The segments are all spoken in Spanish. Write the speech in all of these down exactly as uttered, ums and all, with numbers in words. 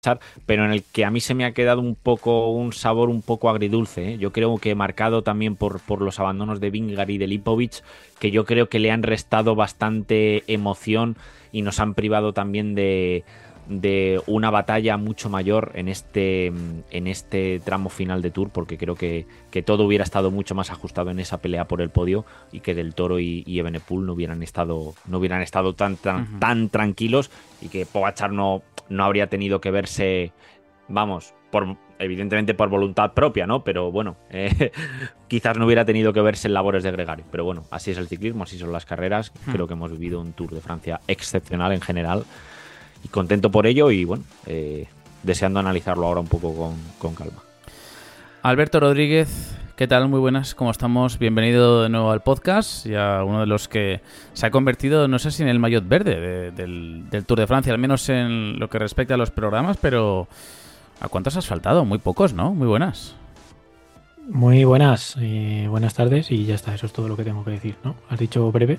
pero en el que a mí se me ha quedado un poco un sabor un poco agridulce, ¿eh? Yo creo que marcado también por, por los abandonos de Vingegaard y de Lipovic, que yo creo que le han restado bastante emoción y nos han privado también de, de una batalla mucho mayor en este, en este tramo final de Tour, porque creo que, que todo hubiera estado mucho más ajustado en esa pelea por el podio y que Del Toro y, y Evenepoel no hubieran estado, no hubieran estado tan, tan, Ujú. tan tranquilos, y que Pogačar no, no habría tenido que verse, vamos, por, evidentemente por voluntad propia, ¿no? Pero bueno, eh, quizás no hubiera tenido que verse en labores de gregario. Pero bueno, así es el ciclismo, así son las carreras. Hmm. Creo que hemos vivido un Tour de Francia excepcional en general y contento por ello, y bueno, eh, deseando analizarlo ahora un poco con, con calma. Alberto Rodríguez, ¿qué tal? Muy buenas, ¿cómo estamos? Bienvenido de nuevo al podcast, ya uno de los que se ha convertido, no sé si en el maillot verde de, del, del Tour de Francia, al menos en lo que respecta a los programas, pero ¿a cuántos has faltado? Muy pocos, ¿no? Muy buenas. Muy buenas, eh, buenas tardes y ya está, eso es todo lo que tengo que decir, ¿no? ¿Has dicho breve?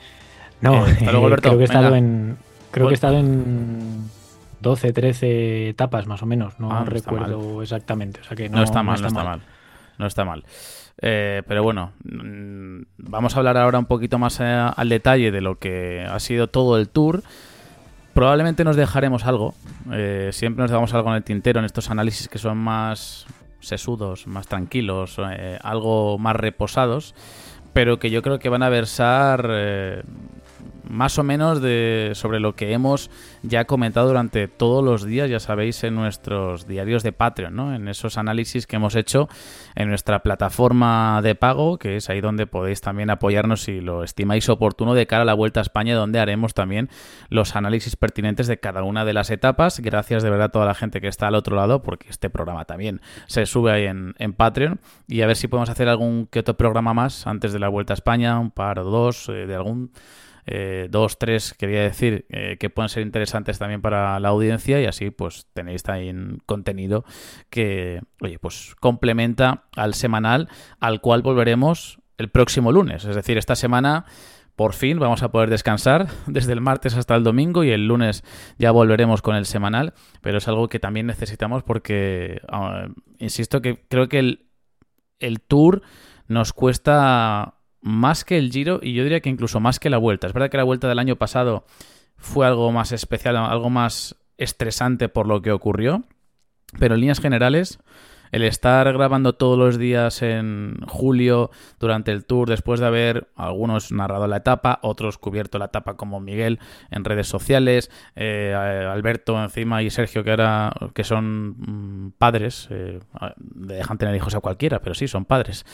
No, Eh, hasta luego, eh, Alberto. creo que he estado Venga. en creo Pues- que he estado en doce, trece etapas más o menos, no Ah, no está recuerdo exactamente, o sea que no, No está mal, no está mal. No está mal. Eh, pero bueno, mm, vamos a hablar ahora un poquito más a- al detalle de lo que ha sido todo el Tour. Probablemente nos dejaremos algo. eh, siempre nos dejamos algo en el tintero en estos análisis que son más sesudos, más tranquilos, eh, algo más reposados, pero que yo creo que van a versar eh, más o menos de sobre lo que hemos ya comentado durante todos los días, ya sabéis, en nuestros diarios de Patreon, ¿no? En esos análisis que hemos hecho en nuestra plataforma de pago, que es ahí donde podéis también apoyarnos si lo estimáis oportuno de cara a la Vuelta a España, donde haremos también los análisis pertinentes de cada una de las etapas. Gracias de verdad a toda la gente que está al otro lado, porque este programa también se sube ahí en, en Patreon, y a ver si podemos hacer algún que otro programa más antes de la Vuelta a España, un par o dos, eh, de algún Eh, dos, tres, quería decir, eh, que pueden ser interesantes también para la audiencia, y así pues tenéis también contenido que, oye, pues complementa al semanal, al cual volveremos el próximo lunes. Es decir, esta semana por fin vamos a poder descansar desde el martes hasta el domingo, y el lunes ya volveremos con el semanal, pero es algo que también necesitamos porque, uh, insisto, que creo que el, el Tour nos cuesta más que el Giro, y yo diría que incluso más que la Vuelta. Es verdad que la Vuelta del año pasado fue algo más especial, algo más estresante por lo que ocurrió, pero en líneas generales, el estar grabando todos los días en julio durante el Tour, después de haber algunos narrado la etapa, otros cubierto la etapa como Miguel en redes sociales, eh, Alberto encima y Sergio, que ahora que son mmm, padres, eh, dejan tener hijos a cualquiera, pero sí, son padres.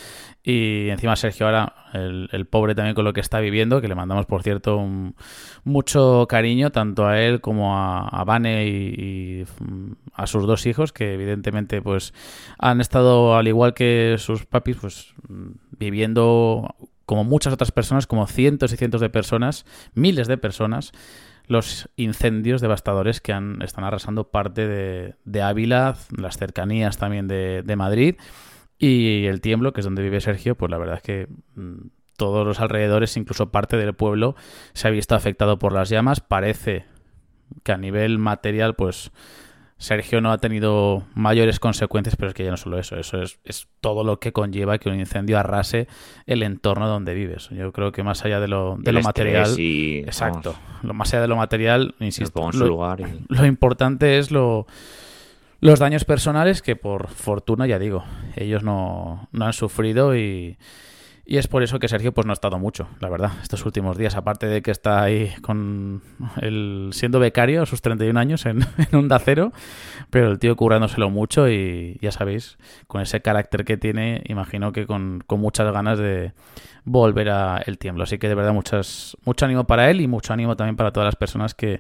Y encima Sergio ahora, el, el pobre también con lo que está viviendo, que le mandamos, por cierto, un, mucho cariño tanto a él como a, a Vane y, y a sus dos hijos, que evidentemente pues han estado, al igual que sus papis, pues viviendo como muchas otras personas, como cientos y cientos de personas, miles de personas, los incendios devastadores que han, están arrasando parte de, de Ávila, las cercanías también de, de Madrid, y el Tiemblo, que es donde vive Sergio. Pues la verdad es que mmm, todos los alrededores, incluso parte del pueblo, se ha visto afectado por las llamas. Parece que a nivel material, pues Sergio no ha tenido mayores consecuencias, pero es que ya no solo eso, eso es, es todo lo que conlleva que un incendio arrase el entorno donde vives. Yo creo que más allá de lo, de lo material, y, exacto, vamos, lo más allá de lo material, insisto, lo, lugar y... lo importante es lo, los daños personales, que por fortuna, ya digo, ellos no, no han sufrido, y Y es por eso que Sergio pues no ha estado mucho, la verdad, estos últimos días, aparte de que está ahí con el, siendo becario a sus treinta y un años en, en Onda Cero, pero el tío currándoselo mucho, y ya sabéis, con ese carácter que tiene, imagino que con, con muchas ganas de volver a el Tiemblo. Así que de verdad muchas, mucho ánimo para él, y mucho ánimo también para todas las personas que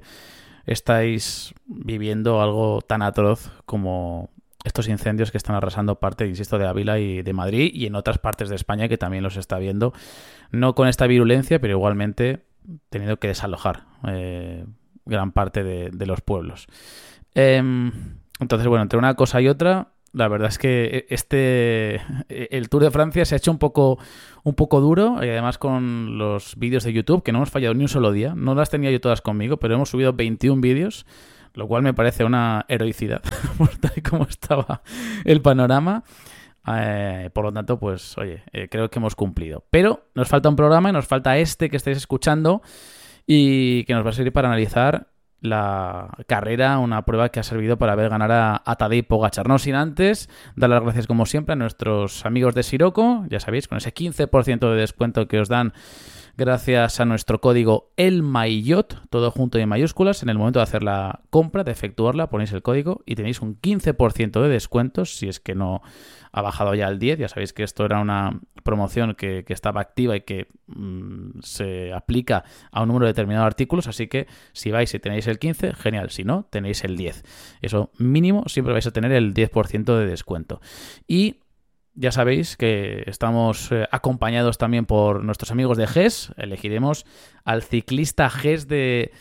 estáis viviendo algo tan atroz como estos incendios que están arrasando parte, insisto, de Ávila y de Madrid, y en otras partes de España que también los está viendo, no con esta virulencia, pero igualmente teniendo que desalojar eh, gran parte de, de los pueblos. Eh, entonces, bueno, entre una cosa y otra, la verdad es que este el Tour de Francia se ha hecho un poco un poco duro, y además con los vídeos de YouTube, que no hemos fallado ni un solo día. No las tenía yo todas conmigo, pero hemos subido veintiún vídeos. lo cual me parece una heroicidad, por tal y como estaba el panorama. Eh, por lo tanto, pues, oye, eh, creo que hemos cumplido. Pero nos falta un programa y nos falta este que estáis escuchando y que nos va a servir para analizar la carrera, una prueba que ha servido para ver ganar a, a Tadej Pogačar. No sin antes dar las gracias, como siempre, a nuestros amigos de Siroco, ya sabéis, con ese quince por ciento de descuento que os dan gracias a nuestro código ELMAILLOT, todo junto y en mayúsculas. En el momento de hacer la compra, de efectuarla, ponéis el código y tenéis un quince por ciento de descuentos si es que no ha bajado ya al diez. Ya sabéis que esto era una promoción que, que estaba activa y que mmm, se aplica a un número determinado de artículos, así que si vais y tenéis el quince, genial. Si no, tenéis el diez. Eso mínimo, siempre vais a tener el diez por ciento de descuento. Y ya sabéis que estamos eh, acompañados también por nuestros amigos de G E S. Elegiremos al ciclista G E S de...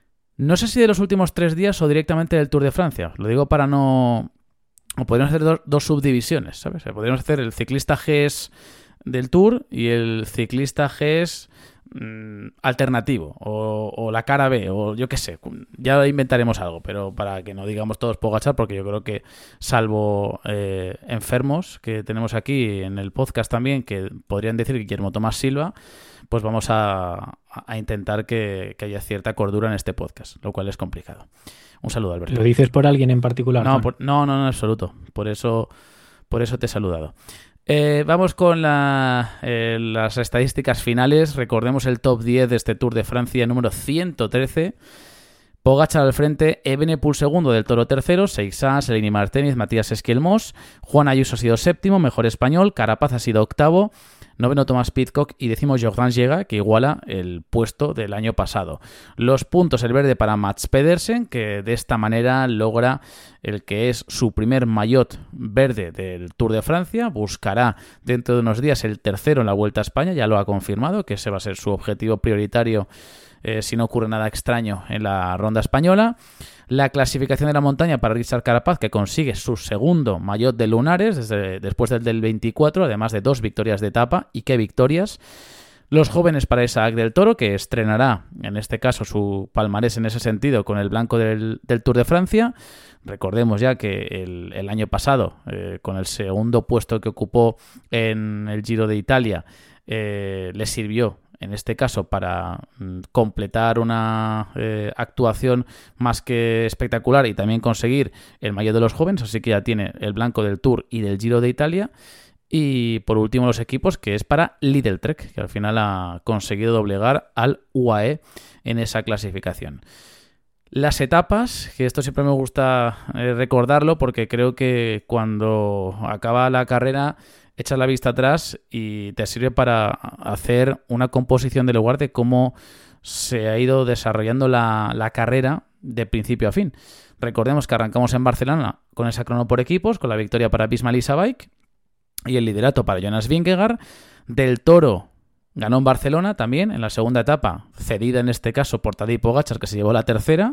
no sé si de los últimos tres días o directamente del Tour de Francia. Lo digo para no... o podríamos hacer dos, dos subdivisiones, ¿sabes? Podríamos hacer el ciclista G E S del Tour y el ciclista G E S mmm, alternativo, o, o la cara B, o yo qué sé. Ya inventaremos algo, pero para que no digamos todos Pogačar, porque yo creo que salvo eh, enfermos que tenemos aquí en el podcast también, que podrían decir Guillermo Tomás Silva, pues vamos a, a intentar que, que haya cierta cordura en este podcast, lo cual es complicado. Un saludo, Alberto. ¿Lo dices por alguien en particular? No, por, no, no, no, en absoluto. Por eso, por eso te he saludado. Eh, vamos con la, eh, las estadísticas finales. Recordemos el top diez de este Tour de Francia número ciento trece. Pogačar al frente, Evenepoel segundo, Del Toro tercero, Seixas, Selini Martínez, Matías Esquelmós, Juan Ayuso ha sido séptimo, mejor español, Carapaz ha sido octavo, noveno Thomas Pidcock y décimo Jordan Llega, que iguala el puesto del año pasado. Los puntos, el verde para Mats Pedersen, que de esta manera logra el que es su primer maillot verde del Tour de Francia. Buscará dentro de unos días el tercero en la Vuelta a España, ya lo ha confirmado, que ese va a ser su objetivo prioritario Eh, si no ocurre nada extraño en la ronda española. La clasificación de la montaña para Richard Carapaz, que consigue su segundo maillot de lunares desde, después del del veinticuatro, además de dos victorias de etapa. ¿Y qué victorias? Los jóvenes para Isaac Del Toro, que estrenará en este caso su palmarés en ese sentido con el blanco del, del Tour de Francia. Recordemos ya que el, el año pasado, eh, con el segundo puesto que ocupó en el Giro de Italia, eh, le sirvió en este caso para mm, completar una eh, actuación más que espectacular y también conseguir el maillot de los jóvenes, así que ya tiene el blanco del Tour y del Giro de Italia. Y por último los equipos, que es para Lidl Trek, que al final ha conseguido doblegar al U A E en esa clasificación. Las etapas, que esto siempre me gusta eh, recordarlo, porque creo que cuando acaba la carrera echas la vista atrás y te sirve para hacer una composición del lugar de cómo se ha ido desarrollando la, la carrera de principio a fin. Recordemos que arrancamos en Barcelona con esa crono por equipos, con la victoria para Visma Lease Bike y el liderato para Jonas Vingegaard. Del Toro ganó en Barcelona también, en la segunda etapa, cedida en este caso por Tadej Pogačar, que se llevó la tercera.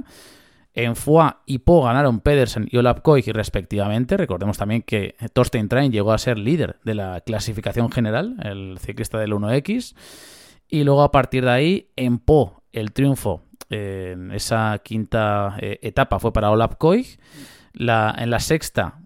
En Foix y Po ganaron Pedersen y Olaf Koig respectivamente. Recordemos también que Thorstein Train llegó a ser líder de la clasificación general, el ciclista del uno equis. Y luego a partir de ahí, en Po, el triunfo eh, en esa quinta eh, etapa fue para Olaf Koig. La, en la sexta,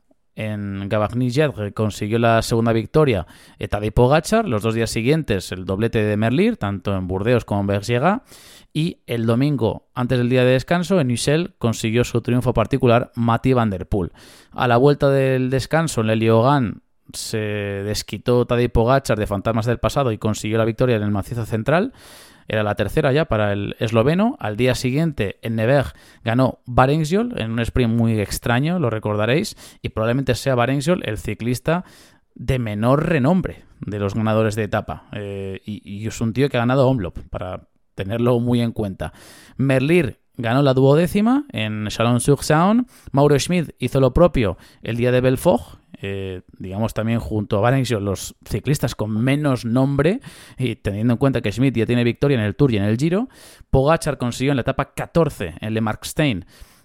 en Gavagny-Jedre, consiguió la segunda victoria Tadej Pogačar. Los dos días siguientes, el doblete de Merlier, tanto en Burdeos como en Bergerac. Y el domingo, antes del día de descanso, en Ussel consiguió su triunfo particular Mathieu van der Poel. A la vuelta del descanso, en Leliogan se desquitó Tadej Pogačar de fantasmas del pasado y consiguió la victoria en el macizo central. Era la tercera ya para el esloveno. Al día siguiente, en Nevers, ganó Barengiol en un sprint muy extraño, lo recordaréis, y probablemente sea Barengiol el ciclista de menor renombre de los ganadores de etapa. Eh, y, y es un tío que ha ganado Omloop, para tenerlo muy en cuenta. Merlier ganó la duodécima en Chalon-sur-Saône. Mauro Schmid hizo lo propio el día de Belfort. Eh, digamos también junto a Barengiol los ciclistas con menos nombre, y teniendo en cuenta que Schmid ya tiene victoria en el Tour y en el Giro. Pogačar consiguió en la etapa catorce en Le Markstein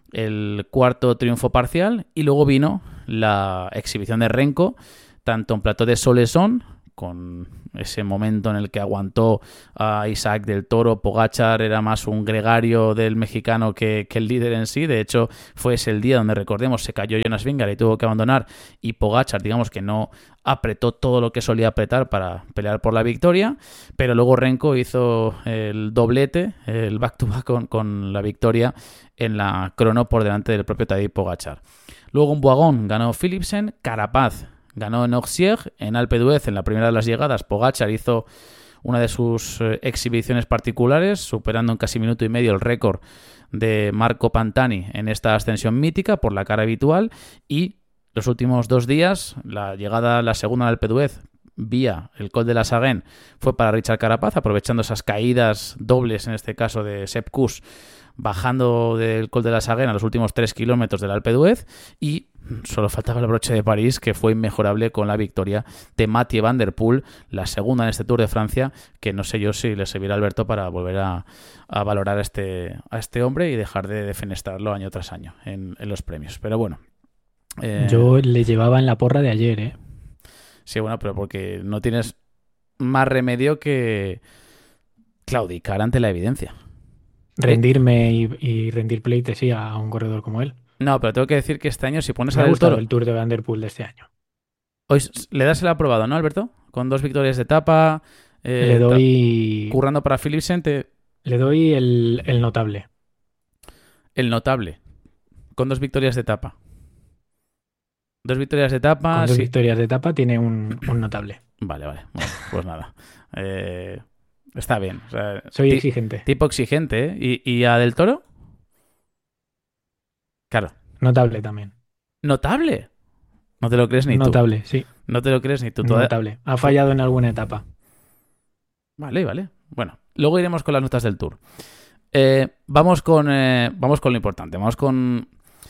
el cuarto triunfo parcial, y luego vino la exhibición de Renko, tanto en Plateau de Soleson con ese momento en el que aguantó a Isaac del Toro. Pogačar era más un gregario del mexicano que, que el líder en sí. De hecho, fue ese el día donde, recordemos, se cayó Jonas Vingegaard y tuvo que abandonar, y Pogačar, digamos que no apretó todo lo que solía apretar para pelear por la victoria, pero luego Renko hizo el doblete, el back-to-back con, con la victoria en la crono por delante del propio Tadej Pogačar. Luego en Boigón ganó Philipsen, Carapaz ganó en Auxerre, en Alpe d'Huez en la primera de las llegadas Pogačar hizo una de sus eh, exhibiciones particulares, superando en casi minuto y medio el récord de Marco Pantani en esta ascensión mítica por la cara habitual. Y los últimos dos días, la llegada, la segunda del Alpe d'Huez vía el Col de la Saguen, fue para Richard Carapaz, aprovechando esas caídas dobles, en este caso de Sepp Kuss, bajando del Col de la Saguen a los últimos tres kilómetros del Alpe d'Huez, y solo faltaba el broche de París, que fue inmejorable con la victoria de Mathieu Van Der Poel, la segunda en este Tour de Francia, que no sé yo si le servirá a Alberto para volver a, a valorar a este, a este hombre y dejar de defenestrarlo año tras año en, en los premios. Pero bueno. Eh... Yo le llevaba en la porra de ayer, ¿eh? Sí, bueno, pero porque no tienes más remedio que claudicar ante la evidencia. Rendirme y, y rendir pleitesía a un corredor como él. No, pero tengo que decir que este año, si pones Me a ha Del gustado Toro, el Tour de Van Der Poel de este año. hoy le das el aprobado, ¿no, Alberto? Con dos victorias de etapa, eh, Le doy, currando para Philipsen, te- le doy el, el notable. el notable, con dos victorias de etapa. Dos victorias de etapa, Con dos sí. victorias de etapa tiene un, un notable. Vale, vale. Bueno, pues nada. Eh, está bien. O sea, Soy ti- exigente. tipo exigente, ¿eh? ¿Y, y a Del Toro? Claro. Notable también. Notable. No te lo crees ni tú. Notable, sí. No te lo crees ni tú. Toda- Notable. Ha fallado en alguna etapa. Vale, vale. Bueno, luego iremos con las notas del Tour. Eh, vamos con eh, vamos con lo importante. Vamos con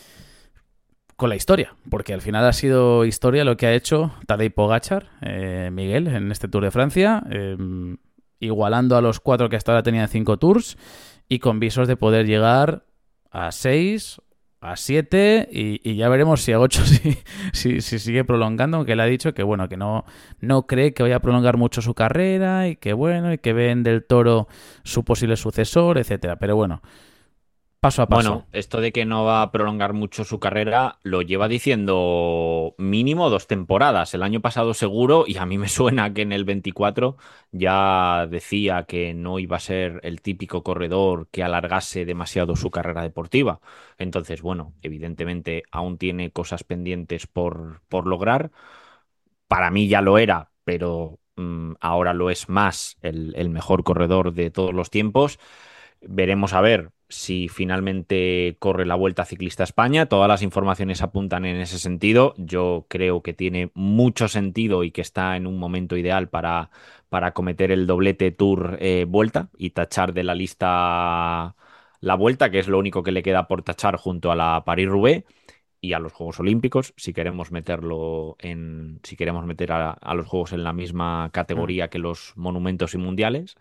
con la historia, porque al final ha sido historia lo que ha hecho Tadej Pogačar, eh, Miguel, en este Tour de Francia, eh, igualando a los cuatro que hasta ahora tenían cinco Tours y con visos de poder llegar a seis, a siete y, y ya veremos si a ocho si, si, si sigue prolongando, aunque él ha dicho que bueno, que no, no cree que vaya a prolongar mucho su carrera y que bueno, y que ven Del Toro su posible sucesor, etcétera. Pero bueno, paso a paso. Bueno, esto de que no va a prolongar mucho su carrera lo lleva diciendo mínimo dos temporadas. El año pasado seguro, y a mí me suena que en el veinticuatro ya decía que no iba a ser el típico corredor que alargase demasiado su carrera deportiva. Entonces, bueno, evidentemente aún tiene cosas pendientes por, por lograr. Para mí ya lo era, pero mm, ahora lo es más el, el mejor corredor de todos los tiempos. Veremos a ver si finalmente corre la Vuelta Ciclista a España. Todas las informaciones apuntan en ese sentido. Yo creo que tiene mucho sentido y que está en un momento ideal para, para cometer el doblete Tour eh, Vuelta y tachar de la lista la Vuelta, que es lo único que le queda por tachar junto a la París-Roubaix y a los Juegos Olímpicos, si queremos meterlo en, si queremos meter a, a los Juegos en la misma categoría que los monumentos y mundiales.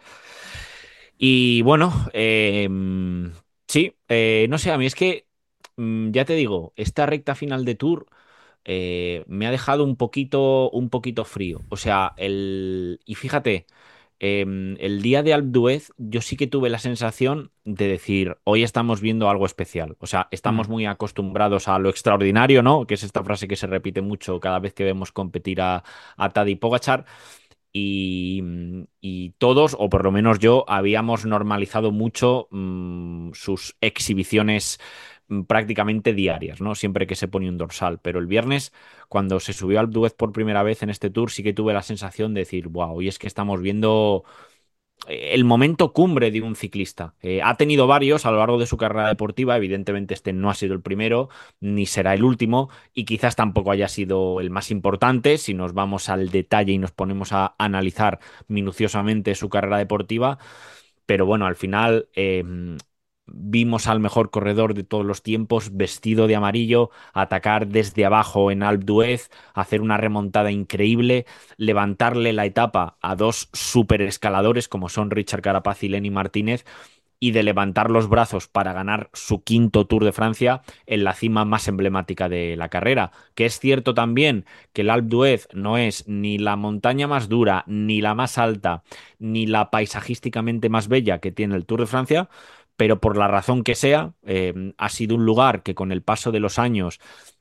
Y bueno, eh, sí, eh, no sé, a mí es que, mm, ya te digo, esta recta final de Tour eh, me ha dejado un poquito, un poquito frío. O sea, el, y fíjate, em, el día de Alpe d'Huez yo sí que tuve la sensación de decir, hoy estamos viendo algo especial. O sea, estamos Mm. muy acostumbrados a lo extraordinario, ¿no? Que es esta frase que se repite mucho cada vez que vemos competir a, a Tadej Pogačar. Y, y todos, o por lo menos yo, habíamos normalizado mucho mm, sus exhibiciones mm, prácticamente diarias, ¿no? Siempre que se ponía un dorsal. Pero el viernes, cuando se subió al Duez por primera vez en este tour, sí que tuve la sensación de decir, wow, hoy es que estamos viendo el momento cumbre de un ciclista. Eh, ha tenido varios a lo largo de su carrera deportiva, evidentemente este no ha sido el primero, ni será el último, y quizás tampoco haya sido el más importante si nos vamos al detalle y nos ponemos a analizar minuciosamente su carrera deportiva, pero bueno, al final eh, vimos al mejor corredor de todos los tiempos vestido de amarillo, atacar desde abajo en Alpe d'Huez, hacer una remontada increíble, levantarle la etapa a dos super escaladores como son Richard Carapaz y Lenny Martínez, y de levantar los brazos para ganar su quinto Tour de Francia en la cima más emblemática de la carrera. Que es cierto también que el Alpe d'Huez no es ni la montaña más dura, ni la más alta, ni la paisajísticamente más bella que tiene el Tour de Francia, pero por la razón que sea, eh, ha sido un lugar que con el paso de los años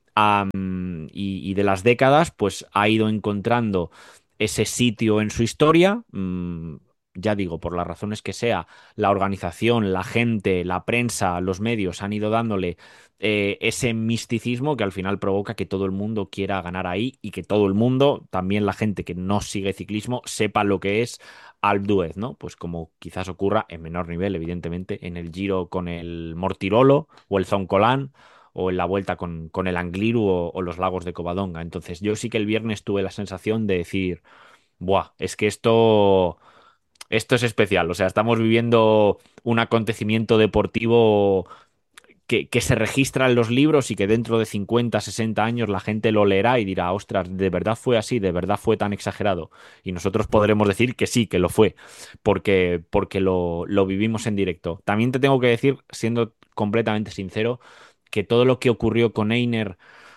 um, y, y de las décadas, pues ha ido encontrando ese sitio en su historia. Um, ya digo, por las razones que sea, la organización, la gente, la prensa, los medios han ido dándole eh, ese misticismo que al final provoca que todo el mundo quiera ganar ahí y que todo el mundo, también la gente que no sigue ciclismo, sepa lo que es Alpe d'Huez, ¿no? Pues como quizás ocurra en menor nivel, evidentemente, en el Giro con el Mortirolo o el Zoncolan o en la Vuelta con, con el Angliru o, o los lagos de Covadonga. Entonces yo sí que el viernes tuve la sensación de decir, buah, es que esto... Esto es especial, o sea, estamos viviendo un acontecimiento deportivo que, que se registra en los libros y que dentro de cincuenta, sesenta años la gente lo leerá y dirá, ostras, ¿de verdad fue así? ¿De verdad fue tan exagerado? Y nosotros podremos decir que sí, que lo fue, porque, porque lo, lo vivimos en directo. También te tengo que decir, siendo completamente sincero, que todo lo que ocurrió con Einer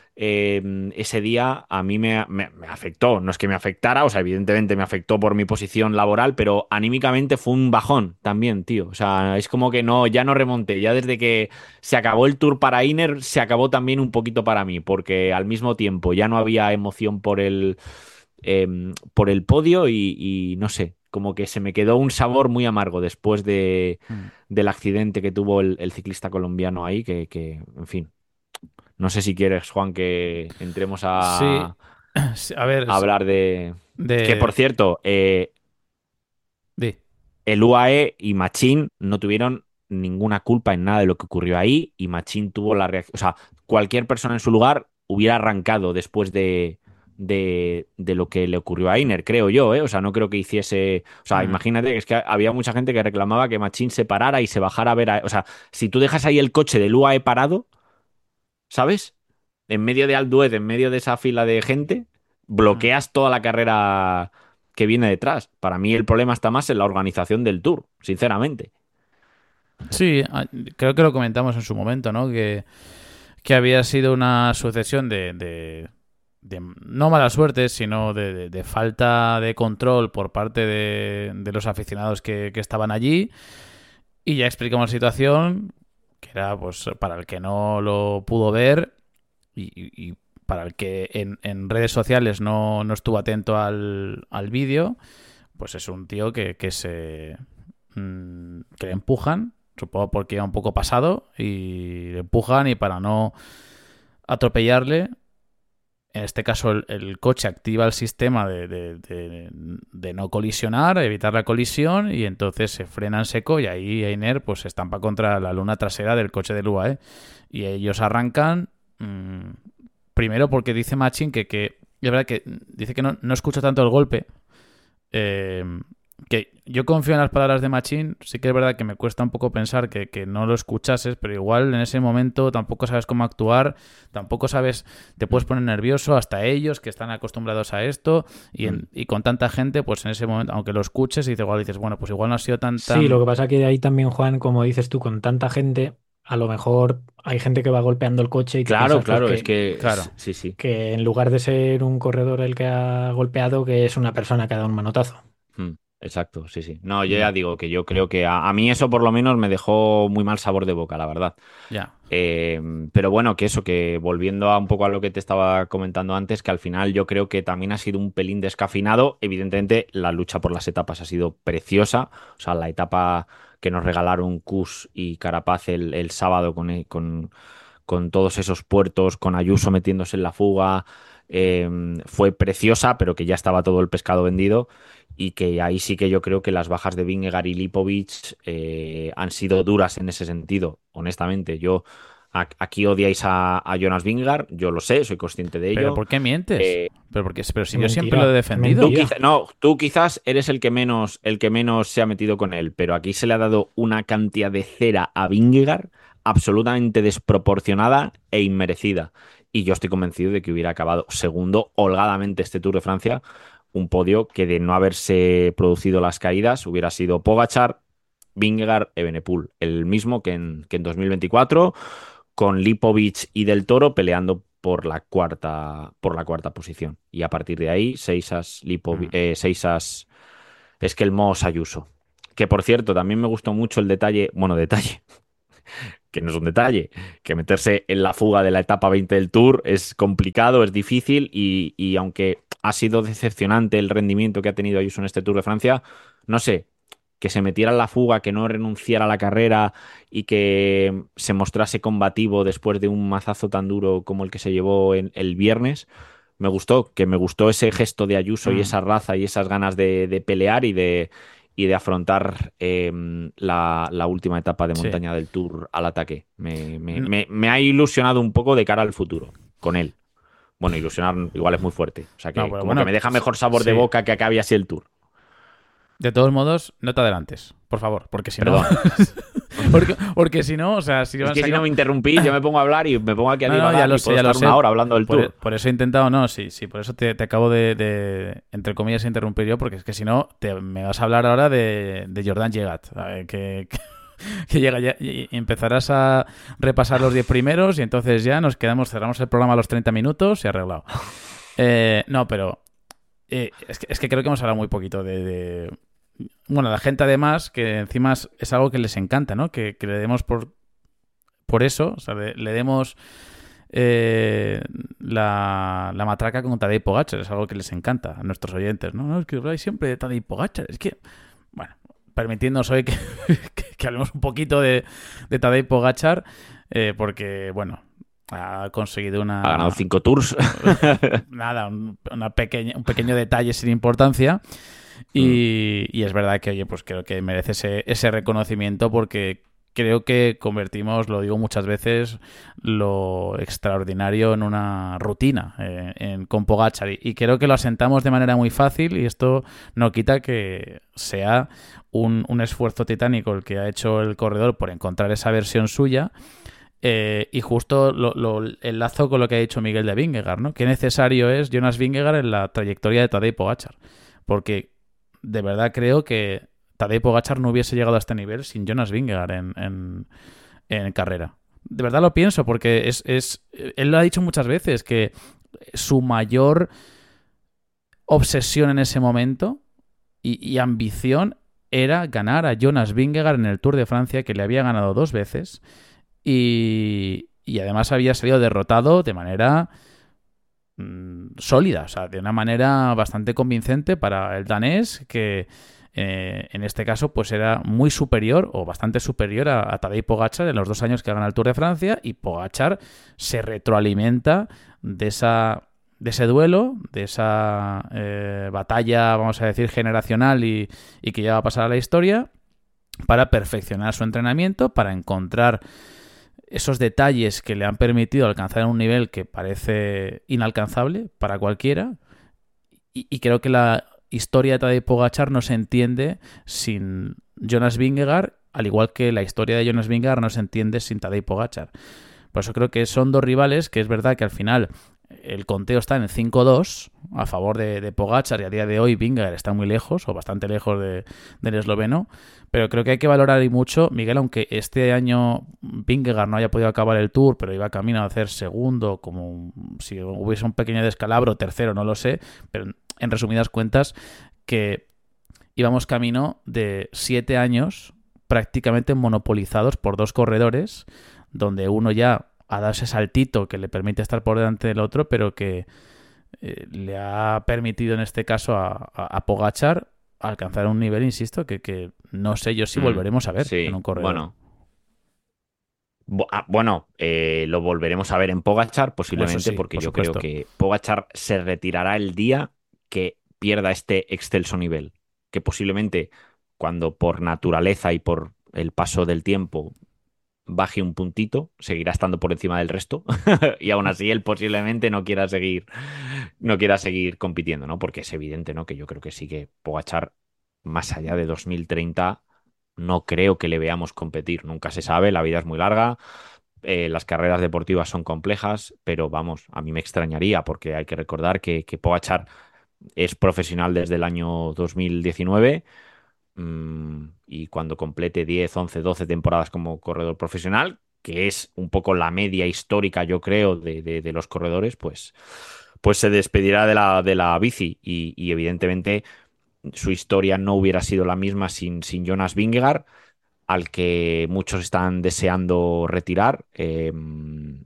eh, ese día a mí me, me, me afectó. No es que me afectara, o sea, evidentemente me afectó por mi posición laboral, pero anímicamente fue un bajón también, tío. O sea, es como que no, ya no remonté. Ya desde que se acabó el tour para Iner, se acabó también un poquito para mí, porque al mismo tiempo ya no había emoción por el, eh, por el podio y, y no sé, como que se me quedó un sabor muy amargo después de, Mm. del accidente que tuvo el, el ciclista colombiano ahí, que, que, en fin. No sé si quieres, Juan, que entremos Sí, a, sí, a ver, a es- hablar de... Que, por de, cierto, eh, de- el U A E y Machín no tuvieron ninguna culpa en nada de lo que ocurrió ahí y Machín tuvo la reacción... O sea, cualquier persona en su lugar hubiera arrancado después de, de, de lo que le ocurrió a Einer, creo yo, ¿eh? O sea, no creo que hiciese... O sea, mm, imagínate que es que había mucha gente que reclamaba que Machín se parara y se bajara a ver a... O sea, si tú dejas ahí el coche del U A E parado, ¿sabes? En medio de Alduez, en medio de esa fila de gente, mm. bloqueas toda la carrera que viene detrás. Para mí el problema está más en la organización del Tour, sinceramente. Sí, a- creo que lo comentamos en su momento, ¿no? Que, que había sido una sucesión de, de, de no mala suerte, sino de, de- de falta de control por parte de, de los aficionados que, que estaban allí. Y ya explicamos la situación, que era pues para el que no lo pudo ver y, y- y para el que en, en redes sociales no, no estuvo atento al, al vídeo, pues es un tío que, que se mm, que le empujan, supongo porque iba un poco pasado, y le empujan y para no atropellarle, en este caso el, el coche activa el sistema de, de- de- de no colisionar, evitar la colisión, y entonces se frena en seco y ahí Einer pues se estampa contra la luna trasera del coche del U A E. Y ellos arrancan, mm, primero porque dice Machin que, que es verdad que dice que no, no escucha tanto el golpe, eh, que yo confío en las palabras de Machín. Sí que es verdad que me cuesta un poco pensar que, que no lo escuchases, pero igual en ese momento tampoco sabes cómo actuar, tampoco sabes, te puedes poner nervioso, hasta ellos que están acostumbrados a esto, y, en- y con tanta gente, pues en ese momento, aunque lo escuches, y igual dices, bueno, pues igual no ha sido tan, Sí, lo tan... que pasa que ahí también, Juan, como dices tú, con tanta gente, a lo mejor hay gente que va golpeando el coche y te Claro, piensas pues claro, es que, que Claro. sí, sí. que en lugar de ser un corredor el que ha golpeado, que es una persona que ha dado un manotazo. Mm, exacto, sí, sí. No, yo Mm, ya digo que yo creo que a, a mí eso por lo menos me dejó muy mal sabor de boca, la verdad. ya. Eh, pero bueno, que eso, que volviendo a un poco a lo que te estaba comentando antes, que al final yo creo que también ha sido un pelín descafeinado. Evidentemente, la lucha por las etapas ha sido preciosa. O sea, la etapa que nos regalaron Kuss y Carapaz el, el sábado con, eh, con, con todos esos puertos, con Ayuso metiéndose en la fuga, eh, fue preciosa, pero que ya estaba todo el pescado vendido. Y que ahí sí que yo creo que las bajas de Vingegaard y Lipovic eh, han sido duras en ese sentido, honestamente. Yo a- aquí odiáis a, a Jonas Vingegaard, yo lo sé, soy consciente de ¿Pero ello. por qué mientes? Eh, Pero, porque, pero si Es yo siempre mentira, lo he es defendido. tú mentira. quizá- no, tú quizás eres el que menos, el que menos se ha metido con él, pero aquí se le ha dado una cantidad de cera a Vingegaard absolutamente desproporcionada e inmerecida. Y yo estoy convencido de que hubiera acabado segundo holgadamente este Tour de Francia, un podio que de no haberse producido las caídas hubiera sido Pogačar, Vingegaard, Evenepoel, el mismo que en, que en dos mil veinticuatro, con Lipovic y Del Toro peleando por la cuarta, por la cuarta posición. Y a partir de ahí, Seisas, Lipovic, Mm. eh, Seisas, Esquelmós, Ayuso. Que por cierto, también me gustó mucho el detalle, bueno, detalle, que no es un detalle, que meterse en la fuga de la etapa veinte del Tour es complicado, es difícil y, y aunque ha sido decepcionante el rendimiento que ha tenido Ayuso en este Tour de Francia, no sé, que se metiera en la fuga, que no renunciara a la carrera y que se mostrase combativo después de un mazazo tan duro como el que se llevó en, el viernes. Me gustó, que me gustó ese gesto de Ayuso y Mm. esa raza y esas ganas de, de pelear y de, y de afrontar eh, la, la última etapa de Sí. montaña del Tour al ataque. Me, me- No, me- me ha ilusionado un poco de cara al futuro con él. Bueno, ilusionar igual es muy fuerte. O sea no, que pero como que bueno, me deja mejor sabor de sí. boca que acabe así el Tour. De todos modos, no te adelantes, por favor, porque si no... Perdón. porque, porque si no, o sea, si Es van a que si sacar- no me interrumpís, yo me pongo a hablar y me pongo aquí a No, no, divagar ya lo y sé, puedo ya lo estar sé. una hora hablando del Por, Tour. por eso he intentado, no, sí, sí, por eso te, te acabo de, de, entre comillas, interrumpir yo, porque es que si no, te, me vas a hablar ahora de, de Jordan Llegat, a ver, que, que, que llega ya y empezarás a repasar los diez primeros y entonces ya nos quedamos, cerramos el programa a los treinta minutos y arreglado. Eh, no, pero eh, es, que, es que creo que hemos hablado muy poquito de... de- Bueno, la gente además, que encima es, es algo que les encanta, ¿no? Que, que le demos por, por eso, o sea, le, le demos eh, la, la matraca con Tadej Pogačar, es algo que les encanta a nuestros oyentes, ¿no? No, es que habláis siempre de Tadej Pogačar, es que, bueno, permitiéndonos hoy que, que, que hablemos un poquito de, de Tadej Pogačar, eh, porque, bueno, ha conseguido una... Ha ganado cinco tours. Nada, un, una pequeña, un pequeño detalle sin importancia. Y, y es verdad que, oye, pues creo que merece ese, ese reconocimiento porque creo que convertimos, lo digo muchas veces, lo extraordinario en una rutina eh, en, con Pogačar y, y creo que lo asentamos de manera muy fácil y esto no quita que sea un, un esfuerzo titánico el que ha hecho el corredor por encontrar esa versión suya. Eh, y justo lo, lo enlazo con lo que ha dicho Miguel de Vingegaard, ¿no? Qué necesario es Jonas Vingegaard en la trayectoria de Tadej Pogačar, porque de verdad creo que Tadej Pogačar no hubiese llegado a este nivel sin Jonas Vingegaard en, en, en carrera. De verdad lo pienso, porque es, es él lo ha dicho muchas veces, que su mayor obsesión en ese momento y, y ambición era ganar a Jonas Vingegaard en el Tour de Francia, que le había ganado dos veces. Y, y además había salido derrotado de manera mmm, sólida, o sea, de una manera bastante convincente para el danés, que eh, en este caso pues era muy superior o bastante superior a, a Tadej Pogačar en los dos años que gana el Tour de Francia, y Pogačar se retroalimenta de esa de ese duelo, de esa eh, batalla, vamos a decir, generacional y, y que ya va a pasar a la historia, para perfeccionar su entrenamiento, para encontrar esos detalles que le han permitido alcanzar un nivel que parece inalcanzable para cualquiera. Y, y creo que la historia de Tadej Pogačar no se entiende sin Jonas Vingegaard, al igual que la historia de Jonas Vingegaard no se entiende sin Tadej Pogačar. Por eso creo que son dos rivales que es verdad que al final el conteo está en cinco dos a favor de, de Pogačar, y a día de hoy Vingegaard está muy lejos o bastante lejos de, del esloveno, pero creo que hay que valorar y mucho, Miguel, aunque este año Vingegaard no haya podido acabar el Tour, pero iba camino a hacer segundo, como si hubiese un pequeño descalabro, tercero, no lo sé, pero en resumidas cuentas que íbamos camino de siete años prácticamente monopolizados por dos corredores, donde uno ya a dar ese saltito que le permite estar por delante del otro, pero que eh, le ha permitido en este caso a, a, a Pogačar alcanzar un nivel, insisto, que, que no sé yo si Mm, volveremos a ver sí, en un corredor. bueno. Bo- ah, Bueno, eh, lo volveremos a ver en Pogačar, posiblemente, sí, porque por yo supuesto. creo que Pogačar se retirará el día que pierda este excelso nivel. Que posiblemente, cuando por naturaleza y por el paso del tiempo baje un puntito, seguirá estando por encima del resto. Y aún así él posiblemente no quiera seguir, no quiera seguir compitiendo, ¿no? Porque es evidente, ¿no? Que yo creo que sí que Pogačar, más allá de dos mil treinta, no creo que le veamos competir. Nunca se sabe, la vida es muy larga, eh, las carreras deportivas son complejas, pero vamos, a mí me extrañaría, porque hay que recordar que, que Pogačar es profesional desde el año dos mil diecinueve, mm, y cuando complete diez, once, doce temporadas como corredor profesional, que es un poco la media histórica, yo creo, de, de- de los corredores, pues, pues se despedirá de la, de la bici y, y evidentemente su historia no hubiera sido la misma sin, sin Jonas Vingegaard, al que muchos están deseando retirar. Eh, mm,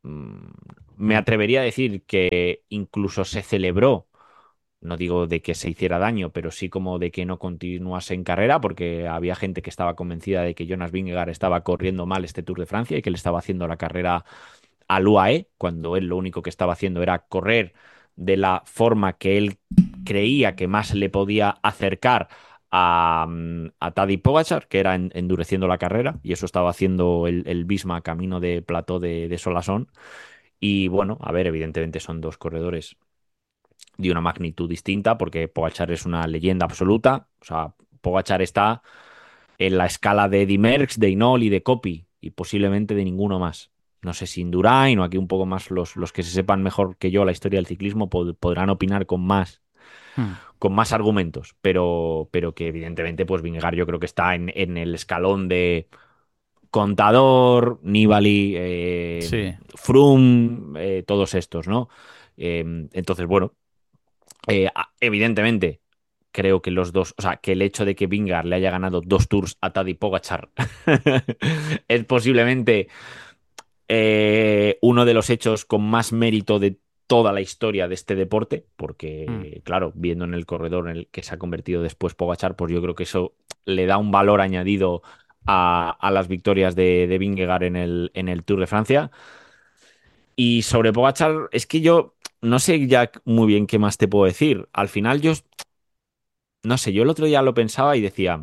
me Mm. atrevería a decir que incluso se celebró, no digo de que se hiciera daño, pero sí como de que no continuase en carrera, porque había gente que estaba convencida de que Jonas Vingegaard estaba corriendo mal este Tour de Francia y que le estaba haciendo la carrera al U A E, cuando él lo único que estaba haciendo era correr de la forma que él creía que más le podía acercar a, mm, a Tadej Pogačar, que era en- endureciendo la carrera, y eso estaba haciendo el, el Visma camino de plató de, de Solasson. Y bueno, a ver, evidentemente son dos corredores de una magnitud distinta, porque Pogačar es una leyenda absoluta. O sea, Pogačar está en la escala de Eddy Merckx, de Hinault y de Coppi, y posiblemente de ninguno más. No sé si Indurain o aquí un poco más los, los que se sepan mejor que yo la historia del ciclismo pod- podrán opinar con más, Mm. con más argumentos, pero, pero que evidentemente pues Vingegaard yo creo que está en, en el escalón de Contador, Nibali, eh, Sí, Froome, eh, todos estos, ¿no? Eh, entonces, bueno, eh, a- evidentemente, creo que los dos, o sea, que el hecho de que Vingegaard le haya ganado dos tours a Tadej Pogačar es posiblemente eh, uno de los hechos con más mérito de toda la historia de este deporte, mm, porque, claro, viendo en el corredor en el que se ha convertido después Pogačar, pues yo creo que eso le da un valor añadido a, a las victorias de, de Vingegaard en el, en el Tour de Francia. Y sobre Pogačar, es que yo no sé ya muy bien qué más te puedo decir. Al final yo no sé, yo el otro día lo pensaba y decía,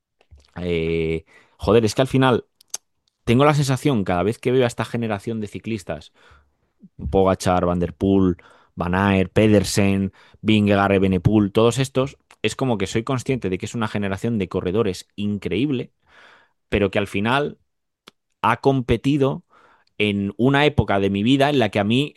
eh, joder, es que al final tengo la sensación cada vez que veo a esta generación de ciclistas, Pogačar, Van der Poel, Van Aert, Pedersen, Vingegaard, Evenepoel, todos estos, es como que soy consciente de que es una generación de corredores increíble, pero que al final ha competido en una época de mi vida en la que a mí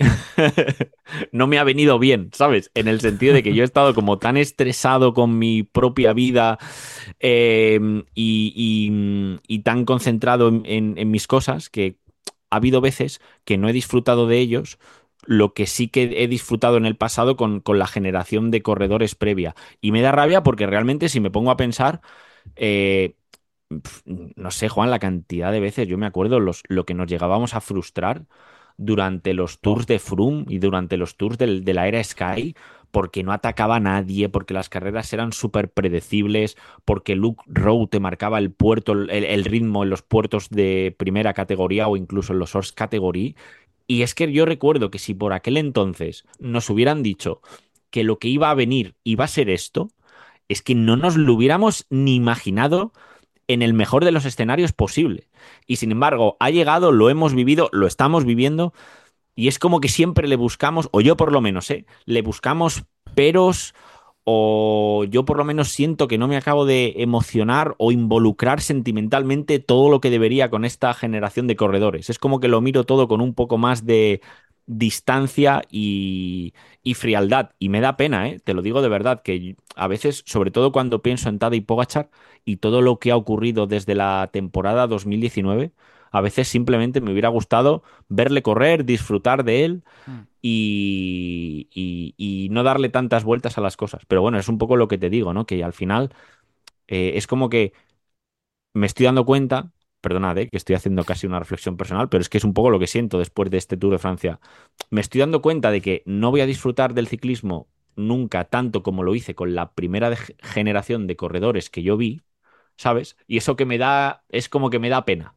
no me ha venido bien, ¿sabes? En el sentido de que yo he estado como tan estresado con mi propia vida eh, y, y- y tan concentrado en, en- en mis cosas que ha habido veces que no he disfrutado de ellos. Lo que sí que he disfrutado en el pasado con, con la generación de corredores previa. Y me da rabia porque realmente si me pongo a pensar, eh, pf, no sé, Juan, la cantidad de veces, yo me acuerdo los, lo que nos llegábamos a frustrar durante los oh, tours de Froome y durante los tours del- de la era Sky, porque no atacaba a nadie, porque las carreras eran súper predecibles, porque Luke Rowe te marcaba el puerto, el, el ritmo en los puertos de primera categoría o incluso en los Horse Category. Y es que yo recuerdo que si por aquel entonces nos hubieran dicho que lo que iba a venir iba a ser esto, es que no nos lo hubiéramos ni imaginado en el mejor de los escenarios posible. Y sin embargo, ha llegado, lo hemos vivido, lo estamos viviendo, y es como que siempre le buscamos, o yo por lo menos, ¿eh? Le buscamos peros, o yo por lo menos siento que no me acabo de emocionar o involucrar sentimentalmente todo lo que debería con esta generación de corredores. Es como que lo miro todo con un poco más de distancia y, y frialdad. Y me da pena, ¿eh? Te lo digo de verdad, que a veces, sobre todo cuando pienso en Tadej Pogačar y todo lo que ha ocurrido desde la temporada dos mil diecinueve, a veces simplemente me hubiera gustado verle correr, disfrutar de él mm. y, y- y no darle tantas vueltas a las cosas. Pero bueno, es un poco lo que te digo, ¿no? Que al final eh, es como que me estoy dando cuenta, perdonad, eh, que estoy haciendo casi una reflexión personal, pero es que es un poco lo que siento después de este Tour de Francia. Me estoy dando cuenta de que no voy a disfrutar del ciclismo nunca tanto como lo hice con la primera de- generación de corredores que yo vi, ¿sabes? Y eso que me da, es como que me da pena.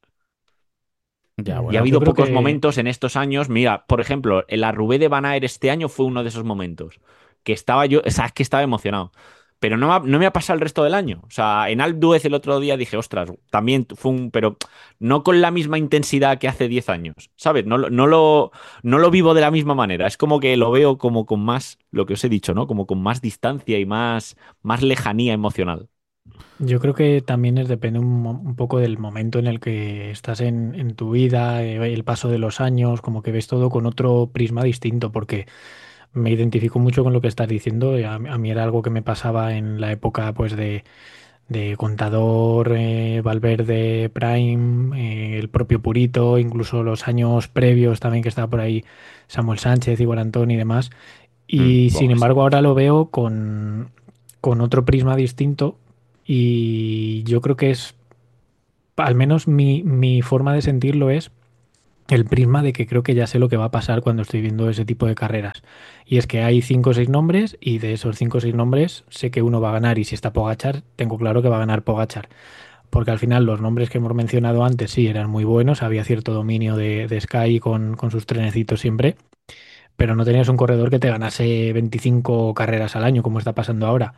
Ya, Y ha Mm, bueno. Yo habido creo pocos que momentos en estos años. Mira, por ejemplo, el Roubaix de Van Aert este año fue uno de esos momentos. Que estaba yo, o sea, es que estaba emocionado. Pero no, me ha- no me ha pasado el resto del año. O sea, en Alpe d'Huez el otro día dije, ostras, también fue un. Pero no con la misma intensidad que hace diez años. ¿Sabes? No, lo- no lo, no lo vivo de la misma manera. Es como que lo veo como con más, lo que os he dicho, ¿no? Como con más distancia y más, más lejanía emocional. Yo creo que también es, depende un, mo- un poco del momento en el que estás en, en tu vida, eh, el paso de los años, como que ves todo con otro prisma distinto, porque me identifico mucho con lo que estás diciendo. eh, A, mí a mí era algo que me pasaba en la época, pues, de de Contador, eh, Valverde, Prime, eh, el propio Purito, incluso los años previos también que estaba por ahí Samuel Sánchez, Igual Antón y demás. Mm, Y sin buah, sí. embargo ahora lo veo con, con otro prisma distinto y yo creo que es, al menos mi, mi forma de sentirlo es el prisma de que creo que ya sé lo que va a pasar cuando estoy viendo ese tipo de carreras. Y es que hay cinco o seis nombres y de esos cinco o seis nombres sé que uno va a ganar y si está Pogachar, tengo claro que va a ganar Pogachar. Porque al final los nombres que hemos mencionado antes sí eran muy buenos, había cierto dominio de, de Sky con, con sus trenecitos siempre, pero no tenías un corredor que te ganase veinticinco carreras al año como está pasando ahora.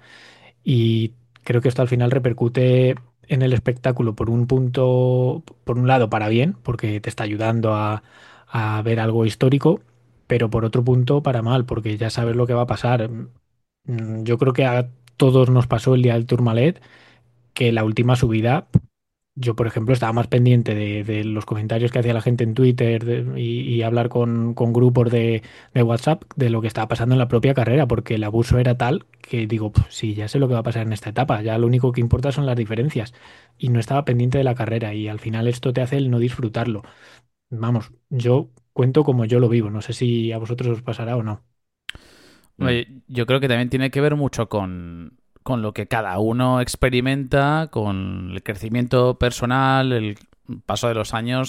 Y creo que esto al final repercute en el espectáculo por un punto, por un lado para bien, porque te está ayudando a, a ver algo histórico, pero por otro punto para mal, porque ya sabes lo que va a pasar. Mm, Yo creo que a todos nos pasó el día del Tourmalet, que la última subida yo, por ejemplo, estaba más pendiente de, de los comentarios que hacía la gente en Twitter de- y, y hablar con, con grupos de, de WhatsApp de lo que estaba pasando en la propia carrera, porque el abuso era tal que digo, "Pf, sí, ya sé lo que va a pasar en esta etapa, ya lo único que importa son las diferencias". Y no estaba pendiente de la carrera y al final esto te hace el no disfrutarlo. Vamos, yo cuento como yo lo vivo, no sé si a vosotros os pasará o no. Mm. Oye, yo creo que también tiene que ver mucho con, con lo que cada uno experimenta, con el crecimiento personal, el paso de los años.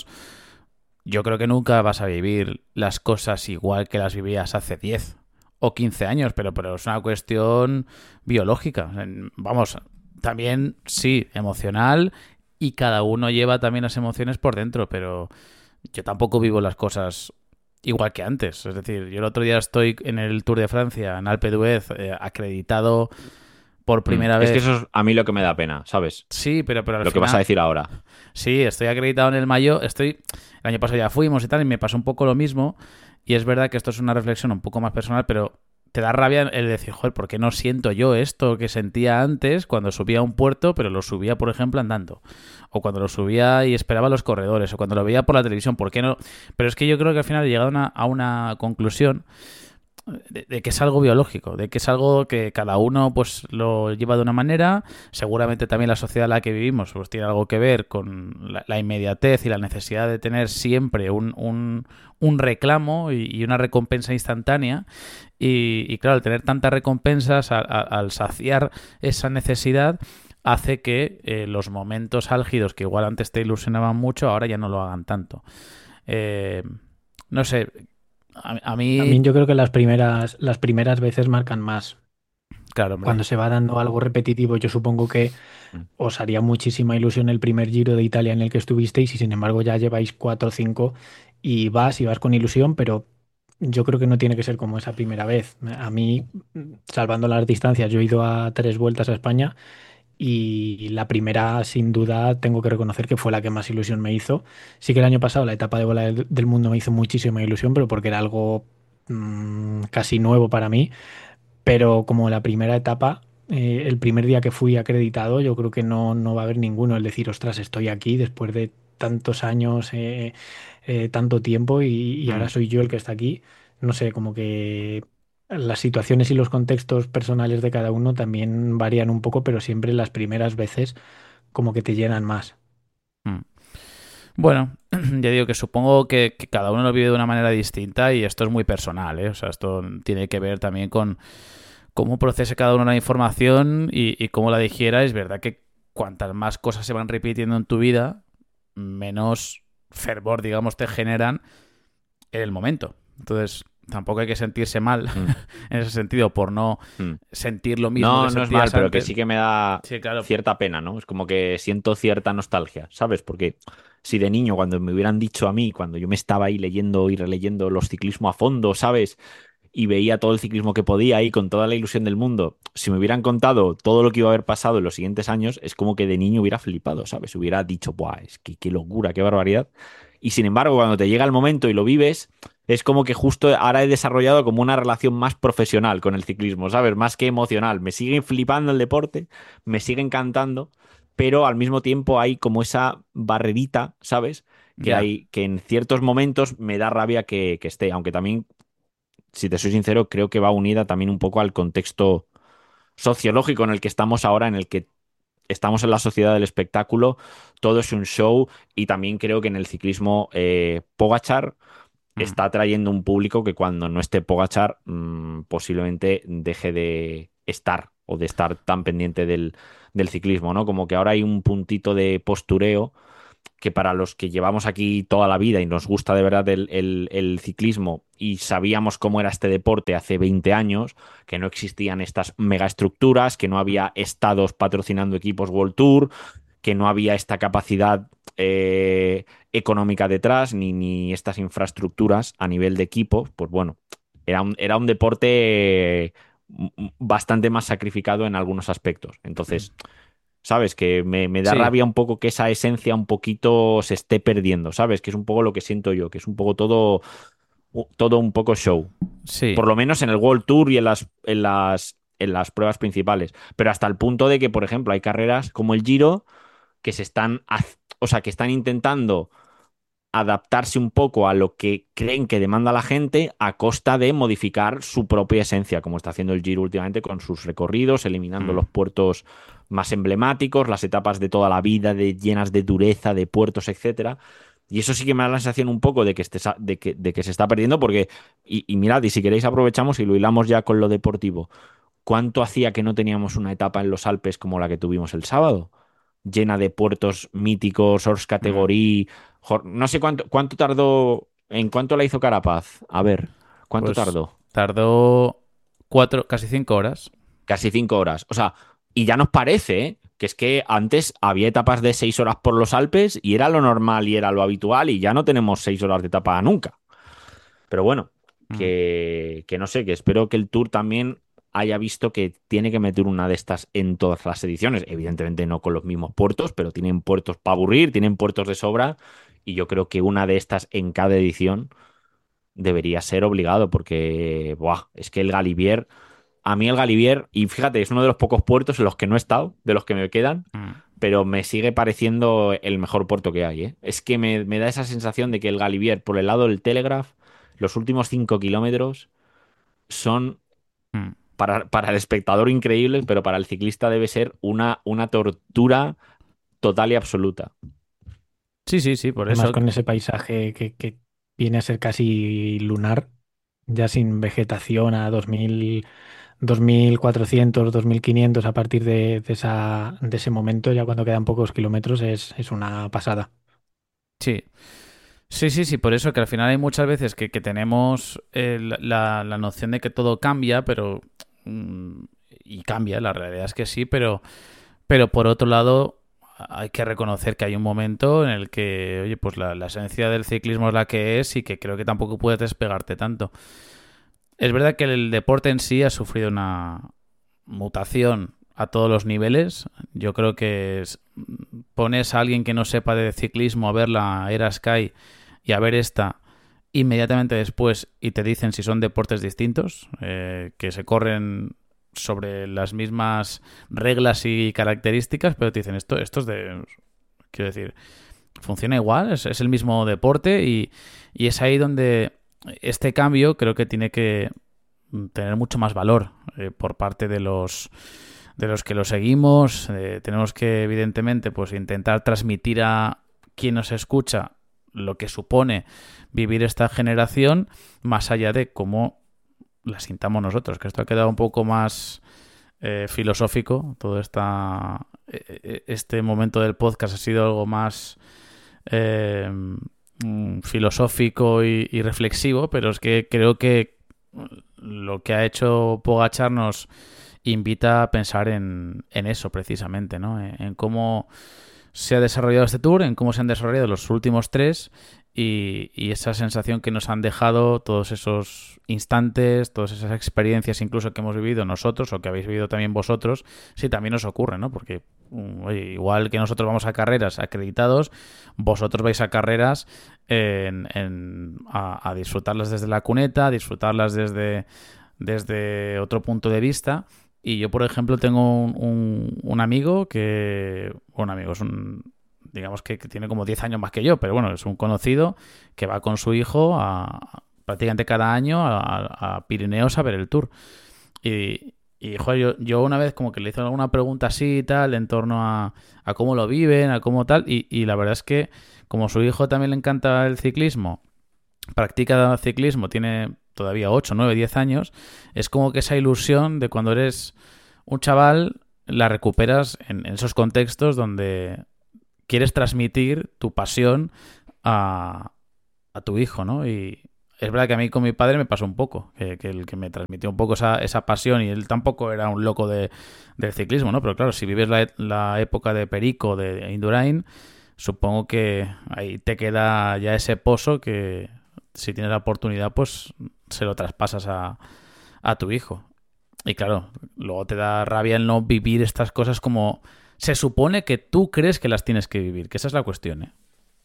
Yo creo que nunca vas a vivir las cosas igual que las vivías hace diez o quince años, pero, pero es una cuestión biológica. En- Vamos, también sí, emocional, y cada uno lleva también las emociones por dentro, pero yo tampoco vivo las cosas igual que antes. Es decir, yo el otro día estoy en el Tour de Francia, en Alpe d'Huez, eh, acreditado por Mm. primera Es que vez. eso es a mí lo que me da pena, ¿sabes? Sí, pero, pero al Lo que vas a final, decir ahora. sí, estoy acreditado en el mayo. Estoy, el año pasado ya fuimos y tal, y me pasó un poco lo mismo. Y es verdad que esto es una reflexión un poco más personal, pero te da rabia el decir, joder, ¿por qué no siento yo esto que sentía antes cuando subía a un puerto, pero lo subía, por ejemplo, andando? O cuando lo subía y esperaba a los corredores, o cuando lo veía por la televisión, ¿por qué no? Pero es que yo creo que al final he llegado a una, a una conclusión de, de que es algo biológico, de que es algo que cada uno pues lo lleva de una manera. Seguramente también la sociedad en la que vivimos pues tiene algo que ver con la, la inmediatez y la necesidad de tener siempre un, un, un reclamo y, y una recompensa instantánea. Y, y claro, al tener tantas recompensas, a- a- al saciar esa necesidad, hace que eh, los momentos álgidos que igual antes te ilusionaban mucho, ahora ya no lo hagan tanto. Eh, no sé, a, a mí, También yo creo que las primeras, las primeras veces marcan más. claro, hombre. Cuando se va dando algo repetitivo, yo supongo que Mm. os haría muchísima ilusión el primer Giro de Italia en el que estuvisteis y sin embargo ya lleváis cuatro o cinco y vas y vas con ilusión, pero yo creo que no tiene que ser como esa primera vez. A mí, salvando las distancias, yo he ido a tres vueltas a España y la primera, sin duda, tengo que reconocer que fue la que más ilusión me hizo. Sí que el año pasado la etapa de bola del, del mundo me hizo muchísima ilusión, pero porque era algo mm, casi nuevo para mí, pero como la primera etapa, eh, el primer día que fui acreditado, yo creo que no, no va a haber ninguno el decir, ostras, estoy aquí después de tantos años, eh, eh, tanto tiempo y, y ahora Mm. soy yo el que está aquí. No sé, como que las situaciones y los contextos personales de cada uno también varían un poco, pero siempre las primeras veces como que te llenan más. Mm. Bueno, ya digo que supongo que, que cada uno lo vive de una manera distinta y esto es muy personal, ¿eh? O sea, esto tiene que ver también con cómo procese cada uno la información y, y cómo la digiera. Es verdad que cuantas más cosas se van repitiendo en tu vida, menos fervor, digamos, te generan en el momento. Entonces, tampoco hay que sentirse mal Mm. en ese sentido por no Mm. sentir lo mismo que No, no es mal, sentías pero que antes. sí que me da Sí, claro. cierta pena, ¿no? Es como que siento cierta nostalgia, ¿sabes? Porque si de niño, cuando me hubieran dicho a mí, cuando yo me estaba ahí leyendo y releyendo los ciclismo a fondo, ¿sabes? Y veía todo el ciclismo que podía ahí con toda la ilusión del mundo, si me hubieran contado todo lo que iba a haber pasado en los siguientes años, es como que de niño hubiera flipado, ¿sabes? Hubiera dicho, ¡buah! Es que qué locura, qué barbaridad. Y sin embargo, cuando te llega el momento y lo vives, es como que justo ahora he desarrollado como una relación más profesional con el ciclismo, ¿sabes? Más que emocional. Me sigue flipando el deporte, me sigue encantando, pero al mismo tiempo hay como esa barrerita, ¿sabes? Que Ya. hay, que en ciertos momentos me da rabia que, que esté, aunque también, si te soy sincero, creo que va unida también un poco al contexto sociológico en el que estamos ahora, en el que estamos en la sociedad del espectáculo, todo es un show y también creo que en el ciclismo eh, Pogačar Mm. está trayendo un público que cuando no esté Pogačar mmm, posiblemente deje de estar o de estar tan pendiente del, del ciclismo, ¿no? Como que ahora hay un puntito de postureo que para los que llevamos aquí toda la vida y nos gusta de verdad el, el, el ciclismo y sabíamos cómo era este deporte hace veinte años, que no existían estas megaestructuras, que no había estados patrocinando equipos World Tour, que no había esta capacidad eh, económica detrás, ni, ni estas infraestructuras a nivel de equipos, pues bueno, era un, era un deporte bastante más sacrificado en algunos aspectos. Entonces, ¿sabes? Que me, me da Sí, rabia un poco que esa esencia un poquito se esté perdiendo, ¿sabes? Que es un poco lo que siento yo, que es un poco todo, todo un poco show. sí. Por lo menos en el World Tour y en las, en las, en las pruebas principales. Pero hasta el punto de que, por ejemplo, hay carreras como el Giro que se están, o sea, que están intentando adaptarse un poco a lo que creen que demanda la gente a costa de modificar su propia esencia, como está haciendo el Giro últimamente con sus recorridos, eliminando Mm. los puertos más emblemáticos, las etapas de toda la vida, de, llenas de dureza, de puertos, etcétera. Y eso sí que me da la sensación un poco de que, este, de que, de que se está perdiendo, porque, y, y mirad, y si queréis aprovechamos y lo hilamos ya con lo deportivo. ¿Cuánto hacía que no teníamos una etapa en los Alpes como la que tuvimos el sábado? Llena de puertos míticos, Hors Mm. Category. Jor- No sé cuánto, cuánto tardó. ¿En cuánto la hizo Carapaz? A ver, ¿cuánto Pues tardó? tardó cuatro, casi cinco horas. Casi cinco horas. O sea, y ya nos parece, ¿eh? Que es que antes había etapas de seis horas por los Alpes y era lo normal y era lo habitual, y ya no tenemos seis horas de etapa nunca. Pero bueno, Mm. que, que no sé, que espero que el Tour también haya visto que tiene que meter una de estas en todas las ediciones. Evidentemente no con los mismos puertos, pero tienen puertos para aburrir, tienen puertos de sobra, y yo creo que una de estas en cada edición debería ser obligado, porque buah, es que el Galibier, a mí el Galibier, y fíjate, es uno de los pocos puertos en los que no he estado, de los que me quedan, Mm. pero me sigue pareciendo el mejor puerto que hay, ¿eh? Es que me, me da esa sensación de que el Galibier, por el lado del Telegraph, los últimos cinco kilómetros son Mm. para, para el espectador increíbles, pero para el ciclista debe ser una, una tortura total y absoluta. Sí, sí, sí, por Además, eso. con ese paisaje que, que viene a ser casi lunar, ya sin vegetación a dos mil, dos mil cuatrocientos, dos mil quinientos a partir de, de esa, de ese momento, ya cuando quedan pocos kilómetros, es, es una pasada. Sí. Sí, sí, sí, por eso que al final hay muchas veces que, que tenemos eh, la, la noción de que todo cambia, pero... mm, y cambia, la realidad es que sí, pero, pero por otro lado hay que reconocer que hay un momento en el que, oye, pues la, la esencia del ciclismo es la que es y que creo que tampoco puedes despegarte tanto. Es verdad que el deporte en sí ha sufrido una mutación a todos los niveles. Yo creo que es- pones a alguien que no sepa de ciclismo a ver la Era Sky y a ver esta inmediatamente después y te dicen si son deportes distintos, eh, que se corren sobre las mismas reglas y características, pero te dicen esto, esto es de... Quiero decir, funciona igual, es, es el mismo deporte y, y es ahí donde este cambio creo que tiene que tener mucho más valor eh, por parte de los de los que lo seguimos. Eh, tenemos que evidentemente pues intentar transmitir a quien nos escucha lo que supone vivir esta generación, más allá de cómo la sintamos nosotros, que esto ha quedado un poco más eh, filosófico. Todo esta, eh, este momento del podcast ha sido algo más eh, mm, filosófico y, y reflexivo, pero es que creo que lo que ha hecho Pogačar nos invita a pensar en, en eso precisamente, ¿no? En, en cómo se ha desarrollado este tour, en cómo se han desarrollado los últimos tres y, y esa sensación que nos han dejado todos esos instantes, todas esas experiencias incluso que hemos vivido nosotros o que habéis vivido también vosotros, si también os ocurre, ¿no? Porque oye, igual que nosotros vamos a carreras acreditados, vosotros vais a carreras en, en, a, a disfrutarlas desde la cuneta, a disfrutarlas desde, desde otro punto de vista. Y yo, por ejemplo, tengo un, un, un amigo que... Un amigo, es un... Digamos que, que tiene como diez años más que yo, pero bueno, es un conocido que va con su hijo a, prácticamente cada año a, a Pirineos a ver el Tour. Y, Y, joder, yo, yo una vez como que le hice alguna pregunta así y tal, en torno a, a cómo lo viven, a cómo tal, y, y la verdad es que como su hijo también le encanta el ciclismo, practica ciclismo, tiene todavía ocho, nueve, diez años, es como que esa ilusión de cuando eres un chaval la recuperas en, en esos contextos donde quieres transmitir tu pasión a, a tu hijo, ¿no? Y es verdad que a mí con mi padre me pasó un poco, que, que el que me transmitió un poco esa, esa pasión, y él tampoco era un loco de, del ciclismo, ¿no? Pero claro, si vives la, la época de Perico, de Indurain, supongo que ahí te queda ya ese pozo que si tienes la oportunidad, pues se lo traspasas a, a tu hijo. Y claro, luego te da rabia el no vivir estas cosas como se supone que tú crees que las tienes que vivir, que esa es la cuestión, ¿eh?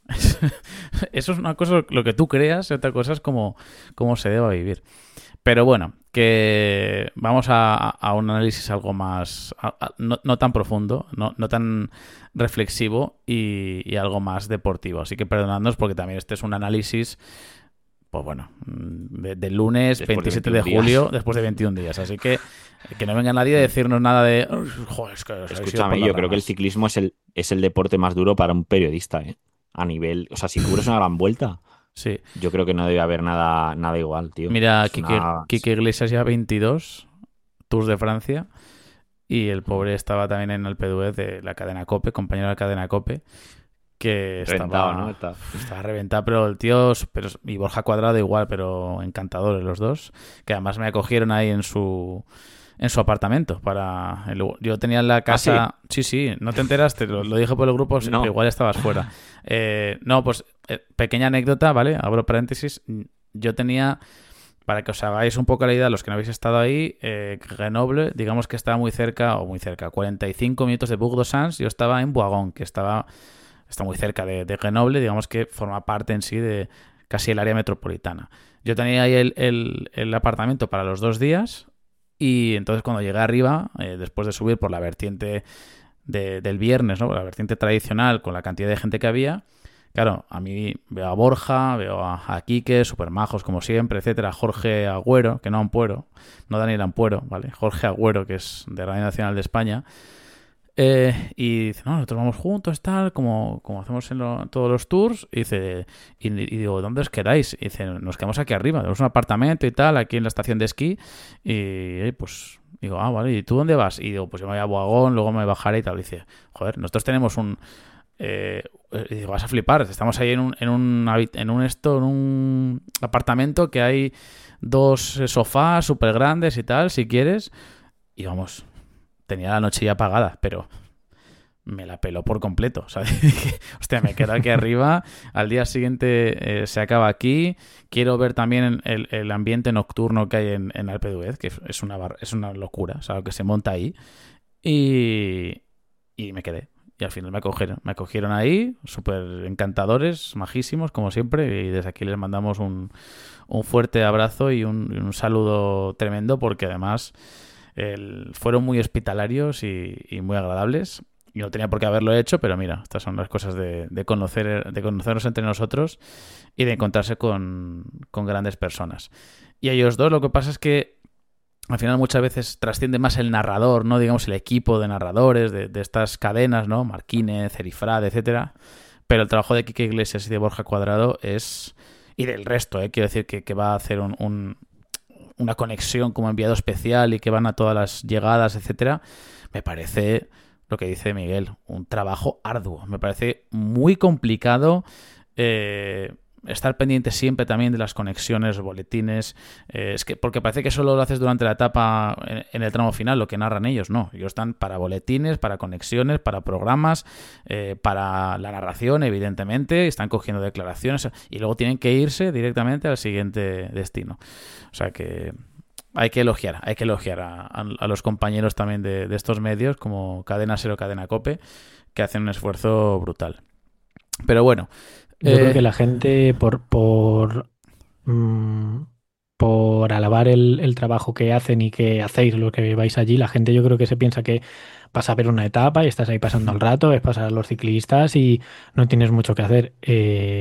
Eso es una cosa, lo que tú creas, y otra cosa es como, como se deba vivir. Pero bueno, que vamos a, a un análisis algo más, a, a, no, no tan profundo, no, no tan reflexivo y, y algo más deportivo. Así que perdonadnos porque también este es un análisis, pues bueno, de, de lunes después veintisiete de, de julio, días. Después de veintiún días. Así que que no venga nadie a decirnos nada de... Joder, es que escúchame, yo creo que el ciclismo es el, es el deporte más duro para un periodista, ¿eh? A nivel... O sea, si cubres una gran vuelta, sí, yo creo que no debe haber nada, nada igual, tío. Mira, Quique, una... Quique Iglesias ya veintidós Tours de Francia, y el pobre estaba también en el P D U de la cadena COPE, compañero de la cadena COPE, que reventado, estaba, ¿no? Está... estaba reventado, pero el tío, pero, y Borja Cuadrado igual, pero encantadores los dos, que además me acogieron ahí en su en su apartamento. Para el, yo tenía en la casa... ¿Ah, sí? sí, sí, no te enteraste, lo, lo dije por el grupo, no. Igual estabas fuera. Eh, no, pues eh, pequeña anécdota, ¿vale? Abro paréntesis. Yo tenía, para que os hagáis un poco la idea, los que no habéis estado ahí, eh, Grenoble, digamos que estaba muy cerca, o muy cerca, cuarenta y cinco minutos de Bourg-d'Ossans, yo estaba en Boigon, que estaba... Está muy cerca de, de Grenoble, digamos que forma parte en sí de casi el área metropolitana. Yo tenía ahí el, el, el apartamento para los dos días, y entonces cuando llegué arriba, eh, después de subir por la vertiente de, del viernes, ¿no? Por la vertiente tradicional, con la cantidad de gente que había, claro, a mí veo a Borja, veo a, a Quique, súper majos como siempre, etcétera, Jorge Agüero, que no Ampuero, no Daniel Ampuero, ¿vale? Jorge Agüero, que es de Radio Nacional de España. Eh, y dice, no, nosotros vamos juntos, tal, como, como hacemos en lo, todos los tours. Y dice, y, y digo, ¿dónde os quedáis? Y dice, nos quedamos aquí arriba, tenemos un apartamento y tal, aquí en la estación de esquí. Y, y pues digo, ah, vale, ¿y tú dónde vas? Y digo, pues yo me voy a Boagón, luego me bajaré y tal. Y dice, joder, nosotros tenemos un... Eh, y digo, vas a flipar, estamos ahí en un, en un, en un, esto, en un apartamento que hay dos sofás súper grandes y tal, si quieres. Y vamos... Tenía la noche ya apagada, pero me la peló por completo. ¿Sabes? Hostia, me quedo aquí arriba. Al día siguiente eh, se acaba aquí. Quiero ver también el, el ambiente nocturno que hay en, en Alpe d'Huez, que es una, bar, es una locura, o sea, lo que se monta ahí. Y, y me quedé. Y al final me acogieron. Me acogieron ahí, súper encantadores, majísimos, como siempre. Y desde aquí les mandamos un, un fuerte abrazo y un, un saludo tremendo, porque además... El, fueron muy hospitalarios y, y muy agradables. Y no tenía por qué haberlo hecho, pero mira, estas son las cosas de, de conocer, de conocernos entre nosotros y de encontrarse con, con grandes personas. Y a ellos dos lo que pasa es que al final muchas veces trasciende más el narrador, ¿no? Digamos el equipo de narradores de, de estas cadenas, ¿no? Marquínez, Cerifrade, etcétera. Pero el trabajo de Quique Iglesias y de Borja Cuadrado es... Y del resto, ¿eh? Quiero decir que, que va a hacer un... un una conexión como enviado especial y que van a todas las llegadas, etcétera, me parece, lo que dice Miguel, un trabajo arduo. Me parece muy complicado eh, estar pendiente siempre también de las conexiones, boletines, eh, es que porque parece que solo lo haces durante la etapa en, en el tramo final, lo que narran ellos, no. Ellos están para boletines, para conexiones, para programas, eh, para la narración, evidentemente, están cogiendo declaraciones y luego tienen que irse directamente al siguiente destino. O sea que hay que elogiar, hay que elogiar a, a, a los compañeros también de, de estos medios, como Cadena Ser o Cadena COPE, que hacen un esfuerzo brutal. Pero bueno, yo eh... creo que la gente por por mmm, por alabar el, el trabajo que hacen y que hacéis, lo que vais allí, la gente yo creo que se piensa que vas a ver una etapa y estás ahí pasando el rato, es pasar a los ciclistas y no tienes mucho que hacer. Eh,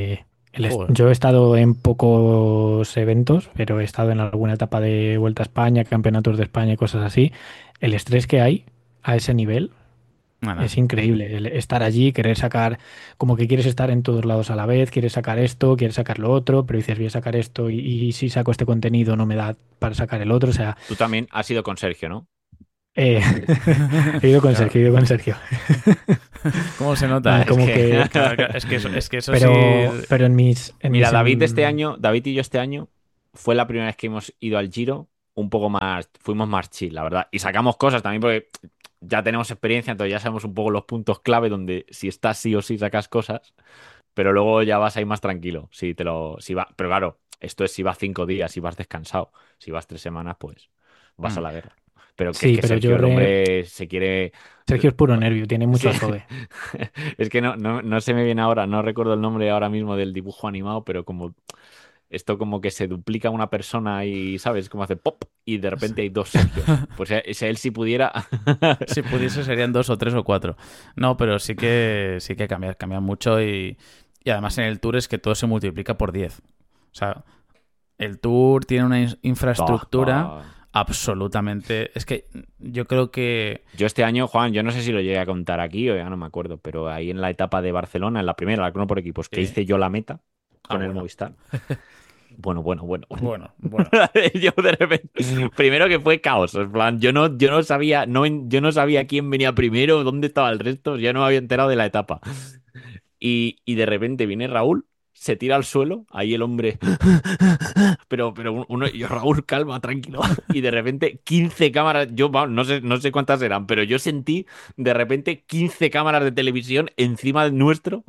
El est- Joder. yo he estado en pocos eventos, pero he estado en alguna etapa de Vuelta a España, campeonatos de España y cosas así. El estrés que hay a ese nivel Bueno, es increíble. El estar allí, querer sacar, como que quieres estar en todos lados a la vez, quieres sacar esto, quieres sacar lo otro, pero dices, voy a sacar esto y, y si saco este contenido no me da para sacar el otro. O sea, Tú también has ido con Sergio, ¿no? eh, he ido con claro. Sergio, he ido con Sergio. ¿Cómo se nota? Ah, Es como que- que, Claro, claro, es que eso, es que eso pero, sí. pero en mis, en Mira, mis, David este em, año, David y yo este año fue la primera vez que hemos ido al Giro, un poco más, fuimos más chill, la verdad. Y sacamos cosas también porque ya tenemos experiencia, entonces ya sabemos un poco los puntos clave donde si estás sí o sí sacas cosas, pero luego ya vas ahí más tranquilo. Si te lo, si va, pero claro, esto es si vas cinco días, si vas descansado. Si vas tres semanas, pues vas a Mm. la guerra. Pero que Sí, es que pero Sergio, yo el re- hombre se quiere. Sergio es puro nervio, tiene mucho Sí. azogue. Es que no, no, no se me viene ahora, no recuerdo el nombre ahora mismo del dibujo animado, pero como esto como que se duplica una persona y, ¿sabes? Como hace pop y de repente hay dos Sergios. Pues si él si pudiera... Si pudiese serían dos o tres o cuatro. No, pero sí que sí que cambia, cambia mucho y, y además en el Tour es que todo se multiplica por diez. O sea, el Tour tiene una in- infraestructura Ah, ah. absolutamente... Es que yo creo que... Yo este año, Juan, yo no sé si lo llegué a contar aquí o ya no me acuerdo, pero ahí en la etapa de Barcelona, en la primera, la crono por equipos, que Sí. hice yo la meta con Ah, el bueno. Movistar. Bueno, bueno, bueno. bueno. Bueno, bueno. Yo de repente, primero que fue caos, en plan, yo no, yo no sabía, no, yo no sabía quién venía primero, dónde estaba el resto, ya no me había enterado de la etapa. Y, y de repente viene Raúl, se tira al suelo, ahí el hombre, pero, pero uno, y yo, Raúl, calma, tranquilo. Y de repente quince cámaras, yo vamos, no sé, no sé cuántas eran, pero yo sentí de repente quince cámaras de televisión encima del nuestro.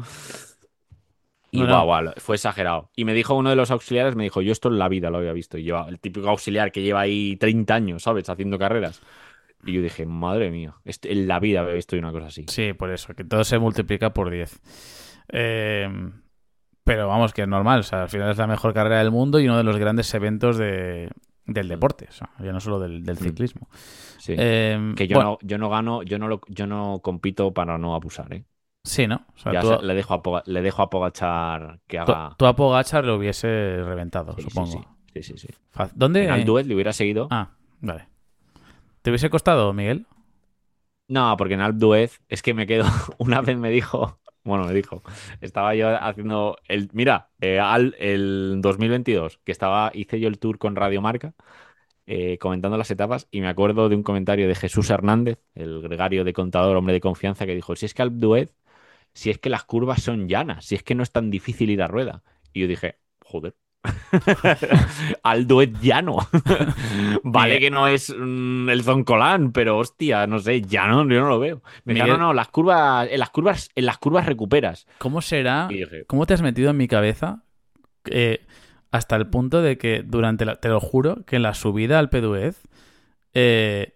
Y No, guau, no. guau, fue exagerado. Y me dijo uno de los auxiliares, me dijo, yo esto en la vida lo había visto. Y yo, el típico auxiliar que lleva ahí treinta años, ¿sabes? Haciendo carreras. Y yo dije, madre mía, este- en la vida había visto yo una cosa así. Sí, por eso, que todo se multiplica por diez. Eh, pero vamos, que es normal. O sea, al final es la mejor carrera del mundo y uno de los grandes eventos de, del deporte. O sea, ya no solo del, del ciclismo. Sí. Eh, Que yo, bueno, no, yo no gano, yo no, lo- yo no compito para no abusar, ¿eh? sí, ¿no? O sea, Ya tú, se- le, dejo a Poga- le dejo a Pogachar que tú- haga... tú a Pogačar lo hubiese reventado, Sí, sí, supongo. sí, sí, sí, sí. Fa- ¿Dónde? En Alduez le hubiera seguido. Ah, vale. ¿Te hubiese costado, Miguel? No, porque en Alpe d'Huez es que me quedo. Una vez me dijo, bueno, me dijo, estaba yo haciendo el, mira, eh, al, el dos mil veintidós, que estaba, hice yo el tour con Radio Marca, eh, comentando las etapas, y me acuerdo de un comentario de Jesús Hernández, el gregario de contador, hombre de confianza, que dijo, si es que Alpe d'Huez, si es que las curvas son llanas, si es que no es tan difícil ir a rueda. Y yo dije, joder. Al duet llano. Vale que no es mm, el Zoncolán, pero hostia, no sé, llano yo no lo veo. Me dijo, Miguel- no, no, las curvas, en las curvas, en las curvas recuperas. ¿Cómo será? Y dije, ¿Cómo te has metido en mi cabeza? eh, hasta el punto de que durante la... Te lo juro, que en la subida al P D U E Z... eh,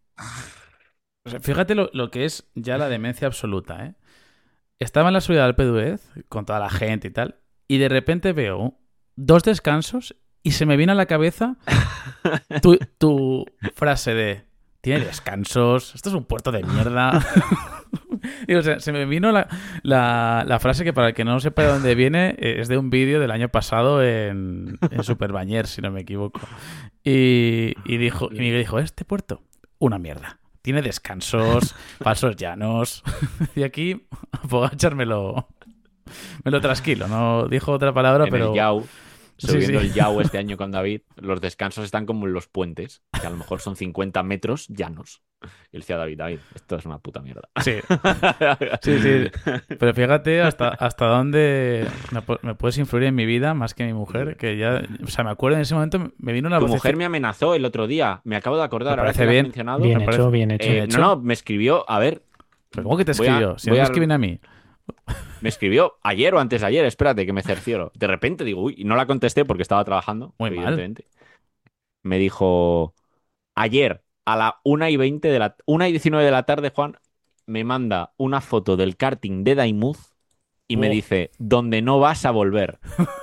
o sea, fíjate lo, lo que es ya la demencia absoluta, ¿eh? Estaba en la subida al P D U E Z con toda la gente y tal, y de repente veo dos descansos y se me viene a la cabeza tu, tu frase de tiene descansos, esto es un puerto de mierda. Y, o sea, se me vino la, la, la frase que para el que no sepa de dónde viene eh, es de un vídeo del año pasado en, en Superbañer, si no me equivoco. Y, y dijo, y Miguel dijo, este puerto, una mierda. Tiene descansos, pasos llanos. Y aquí Pogačar me lo, me lo trasquilo. No dijo otra palabra, en pero... el Yau, Sí, subiendo sí. el Yau este año con David, los descansos están como en los puentes, que a lo mejor son cincuenta metros llanos. Y él decía, David, David, esto es una puta mierda. Sí, sí, sí. Pero fíjate hasta, hasta dónde me, pu- me puedes influir en mi vida más que mi mujer, que ya... O sea, me acuerdo en ese momento, me vino una Tu vocecita- mujer me amenazó el otro día, me acabo de acordar, Me ahora parece que lo has bien. mencionado. Bien me hecho, parece- bien hecho. Eh, hecho. no, no, me escribió, a ver, ¿Pero cómo que te Voy a- escribió? Si no voy me a- escriben a mí. me escribió ayer o antes de ayer, espérate que me cercioro. De repente digo, uy, y no la contesté porque estaba trabajando, Muy mal. evidentemente. Me dijo, ayer a la una y veinte de la una y diecinueve de la tarde, Juan, me manda una foto del karting de Daimuz y me Oh. dice, donde no vas a volver.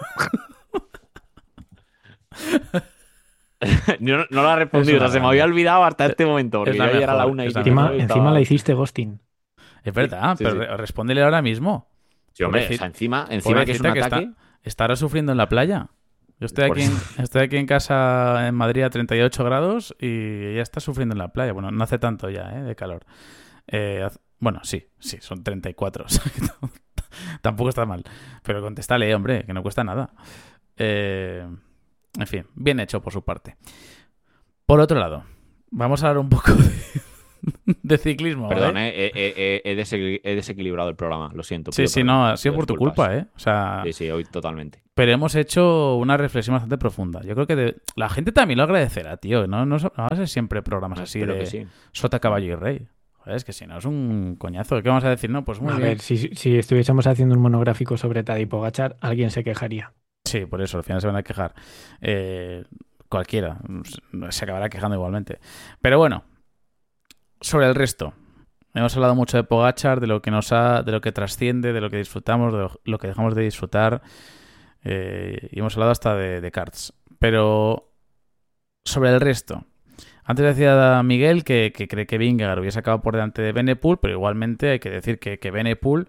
no, no lo ha respondido, Es o una sea, se me grande. había olvidado hasta este momento, porque Es yo la ayer a la mejor, una y es la Encima, diecinueve encima estaba- la hiciste ghosting. Es verdad, sí, pero sí. re- respóndele ahora mismo. Sí, hombre, Pobrecita- o sea, encima, encima que es un pobrecita que ataque. está, ¿Estará sufriendo en la playa? Yo estoy Por aquí, en, eso. estoy aquí en casa en Madrid a treinta y ocho grados y ella está sufriendo en la playa. Bueno, no hace tanto ya, ¿eh? De calor. Eh, haz- bueno, sí, sí, son treinta y cuatro. O sea, que tam- tampoco está mal. Pero contéstale, hombre, que no cuesta nada. Eh, en fin, bien hecho por su parte. Por otro lado, vamos a hablar un poco de, de ciclismo, Perdón, ¿vale? eh, he, he- he desequil- he desequilibrado el programa. Lo siento, Sí, pido sí, perdón. no, ha sido Pido por tu disculpas. culpa, ¿eh? O sea, Sí, sí, hoy totalmente. pero hemos hecho una reflexión bastante profunda. Yo creo que de- la gente también lo agradecerá, tío. No, no, so- no va a ser siempre programas Ah, así espero que de sí. sota, caballo y rey. Joder, es que si no es un coñazo. ¿Qué vamos a decir? No, pues muy A bien. ver, si, si estuviésemos haciendo un monográfico sobre Tadej Pogačar, alguien se quejaría. Sí, por eso, al final se van a quejar. Eh, cualquiera. Se acabará quejando igualmente. Pero bueno, sobre el resto. Hemos hablado mucho de Pogachar, de lo que nos ha, de lo que trasciende, de lo que disfrutamos, de lo, lo que dejamos de disfrutar. Eh, y hemos hablado hasta de, de karts. Pero sobre el resto. Antes decía Miguel que, que cree que Vingegaard hubiese acabado por delante de Benepool, pero igualmente hay que decir que, que Benepool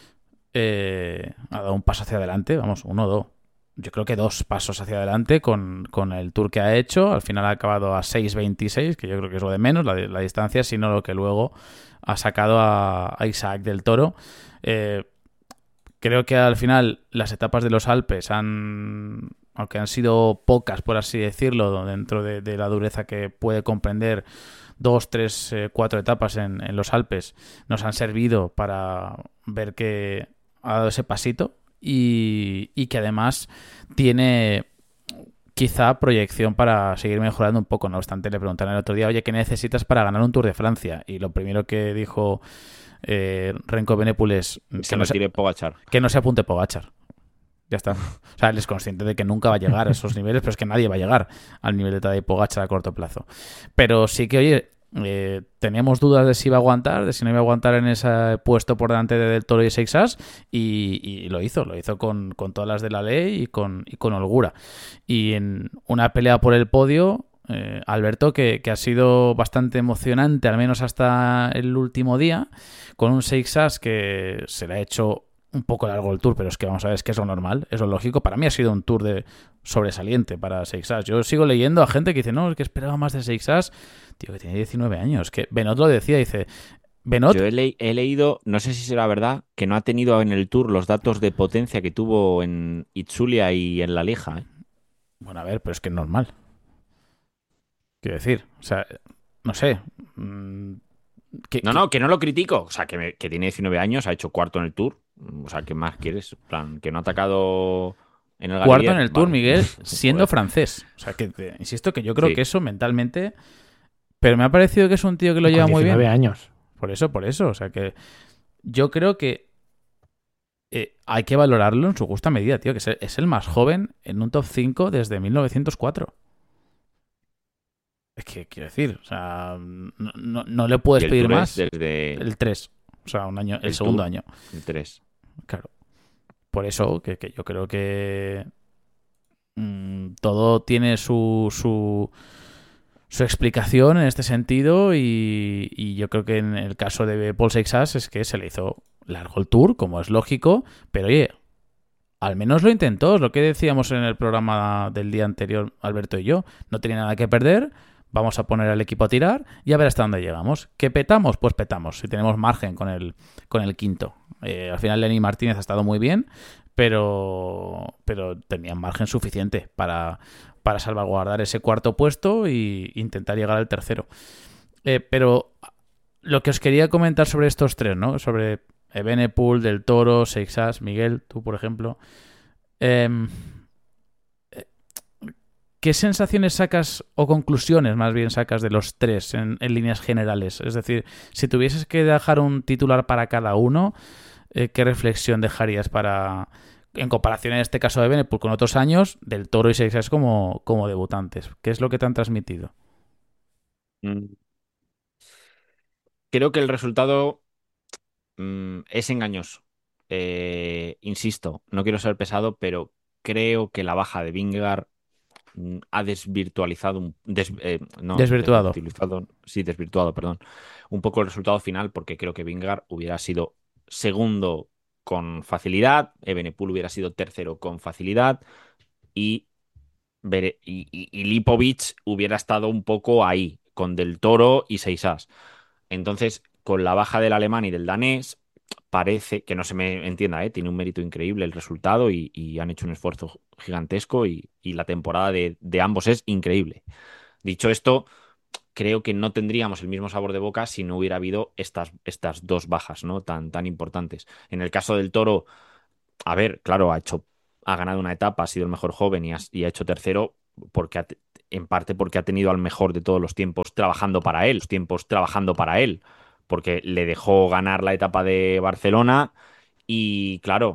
eh, ha dado un paso hacia adelante, vamos, uno o dos. Yo creo que dos pasos hacia adelante con, con el tour que ha hecho. Al final ha acabado a seis veintiséis, que yo creo que es lo de menos, la, la distancia, sino lo que luego ha sacado a, a Isaac del Toro. Eh, creo que al final las etapas de los Alpes han, aunque han sido pocas, por así decirlo, dentro de, de la dureza que puede comprender dos, tres, eh, cuatro etapas en, en los Alpes, nos han servido para ver que ha dado ese pasito y, y que además tiene quizá proyección para seguir mejorando un poco. No obstante, le preguntaron el otro día, oye, ¿qué necesitas para ganar un Tour de Francia? Y lo primero que dijo eh, Renko Benepul es Que que se no, lo se, tire Pogachar. que no se apunte Pogachar. Ya está. O sea, él es consciente de que nunca va a llegar a esos niveles, pero es que nadie va a llegar al nivel de Tadej Pogačar a corto plazo. Pero sí que, oye, eh, teníamos dudas de si iba a aguantar, de si no iba a aguantar en ese puesto por delante de Del Toro y Seixas, y, y lo hizo, lo hizo con, con todas las de la ley y con, y con holgura. Y en una pelea por el podio, eh, Alberto, que, que ha sido bastante emocionante, al menos hasta el último día, con un Seixas que se le ha hecho un poco largo el tour, pero es que vamos a ver, es que es lo normal, es lo lógico. Para mí ha sido un tour de sobresaliente para Seixas. Yo sigo leyendo a gente que dice, no, es que esperaba más de Seixas. Tío, que tiene diecinueve años. Que Benot lo decía, dice, Benot... Yo he, le- he leído, no sé si será verdad, que no ha tenido en el Tour los datos de potencia que tuvo en Itzulia y en La Lieja. ¿eh? Bueno, a ver, pero es que es normal. Quiero decir, o sea, no sé. mmm, que- No, que- no, que no lo critico. O sea, que, me- que tiene diecinueve años, ha hecho cuarto en el Tour. O sea, ¿qué más quieres? En plan, que no ha atacado en el Cuarto en Galibier. el Tour, Vale. Miguel, siendo Joder. francés. O sea, que te- insisto que yo creo Sí. que eso mentalmente... Pero me ha parecido que es un tío que lo Con lleva muy bien. diecinueve años. Por eso, por eso. O sea, que yo creo que eh, hay que valorarlo en su justa medida, tío. Que es el, es el más joven en un top cinco desde mil novecientos cuatro. Es que quiero decir, o sea, no, no- no le Y puedes el pedir Tour es más. desde El tres. O sea, un año, el, el segundo Tour. año. el tres. Claro. Por eso que, que yo creo que mm, todo tiene su, su, su explicación en este sentido y, y yo creo que en el caso de Paul Seixas es que se le hizo largo el tour, como es lógico, pero oye, al menos lo intentó, es lo que decíamos en el programa del día anterior, Alberto y yo, no tenía nada que perder, vamos a poner al equipo a tirar y a ver hasta dónde llegamos. ¿Qué petamos? Pues petamos, si tenemos margen con el, con el quinto. Eh, al final Lenny Martínez ha estado muy bien, pero, pero tenían margen suficiente para, para salvaguardar ese cuarto puesto e intentar llegar al tercero. Eh, pero lo que os quería comentar sobre estos tres, ¿no? Sobre Evenepoel, Del Toro, Seixas, Miguel, tú por ejemplo. Eh, ¿Qué sensaciones sacas o conclusiones más bien sacas de los tres en, en líneas generales? Es decir, si tuvieses que dejar un titular para cada uno, eh, ¿qué reflexión dejarías para, en comparación en este caso de Evenepoel con otros años, Del Toro y Seixas como, como debutantes? ¿Qué es lo que te han transmitido? Mm. Creo que el resultado mm, es engañoso. Eh, insisto, no quiero ser pesado, pero creo que la baja de Vingegaard mm, ha desvirtualizado, un- des- eh, no, Desvirtuado. desvirtualizado, sí, desvirtuado, perdón, un poco el resultado final, porque creo que Vingegaard hubiera sido segundo con facilidad, Evenepoel hubiera sido tercero con facilidad y, Bere- y, y- y Lipovic hubiera estado un poco ahí, con Del Toro y seis as. Entonces, con la baja del alemán y del danés, parece que no se me entienda, ¿eh? Tiene un mérito increíble el resultado y, y han hecho un esfuerzo gigantesco y, y la temporada de, de ambos es increíble. Dicho esto, creo que no tendríamos el mismo sabor de boca si no hubiera habido estas, estas dos bajas, ¿no? Tan, tan importantes. En el caso del Toro, a ver, claro, ha hecho, ha ganado una etapa, ha sido el mejor joven y ha, y ha hecho tercero porque ha te- en parte porque ha tenido al mejor de todos los tiempos trabajando para él, los tiempos trabajando para él, porque le dejó ganar la etapa de Barcelona y claro,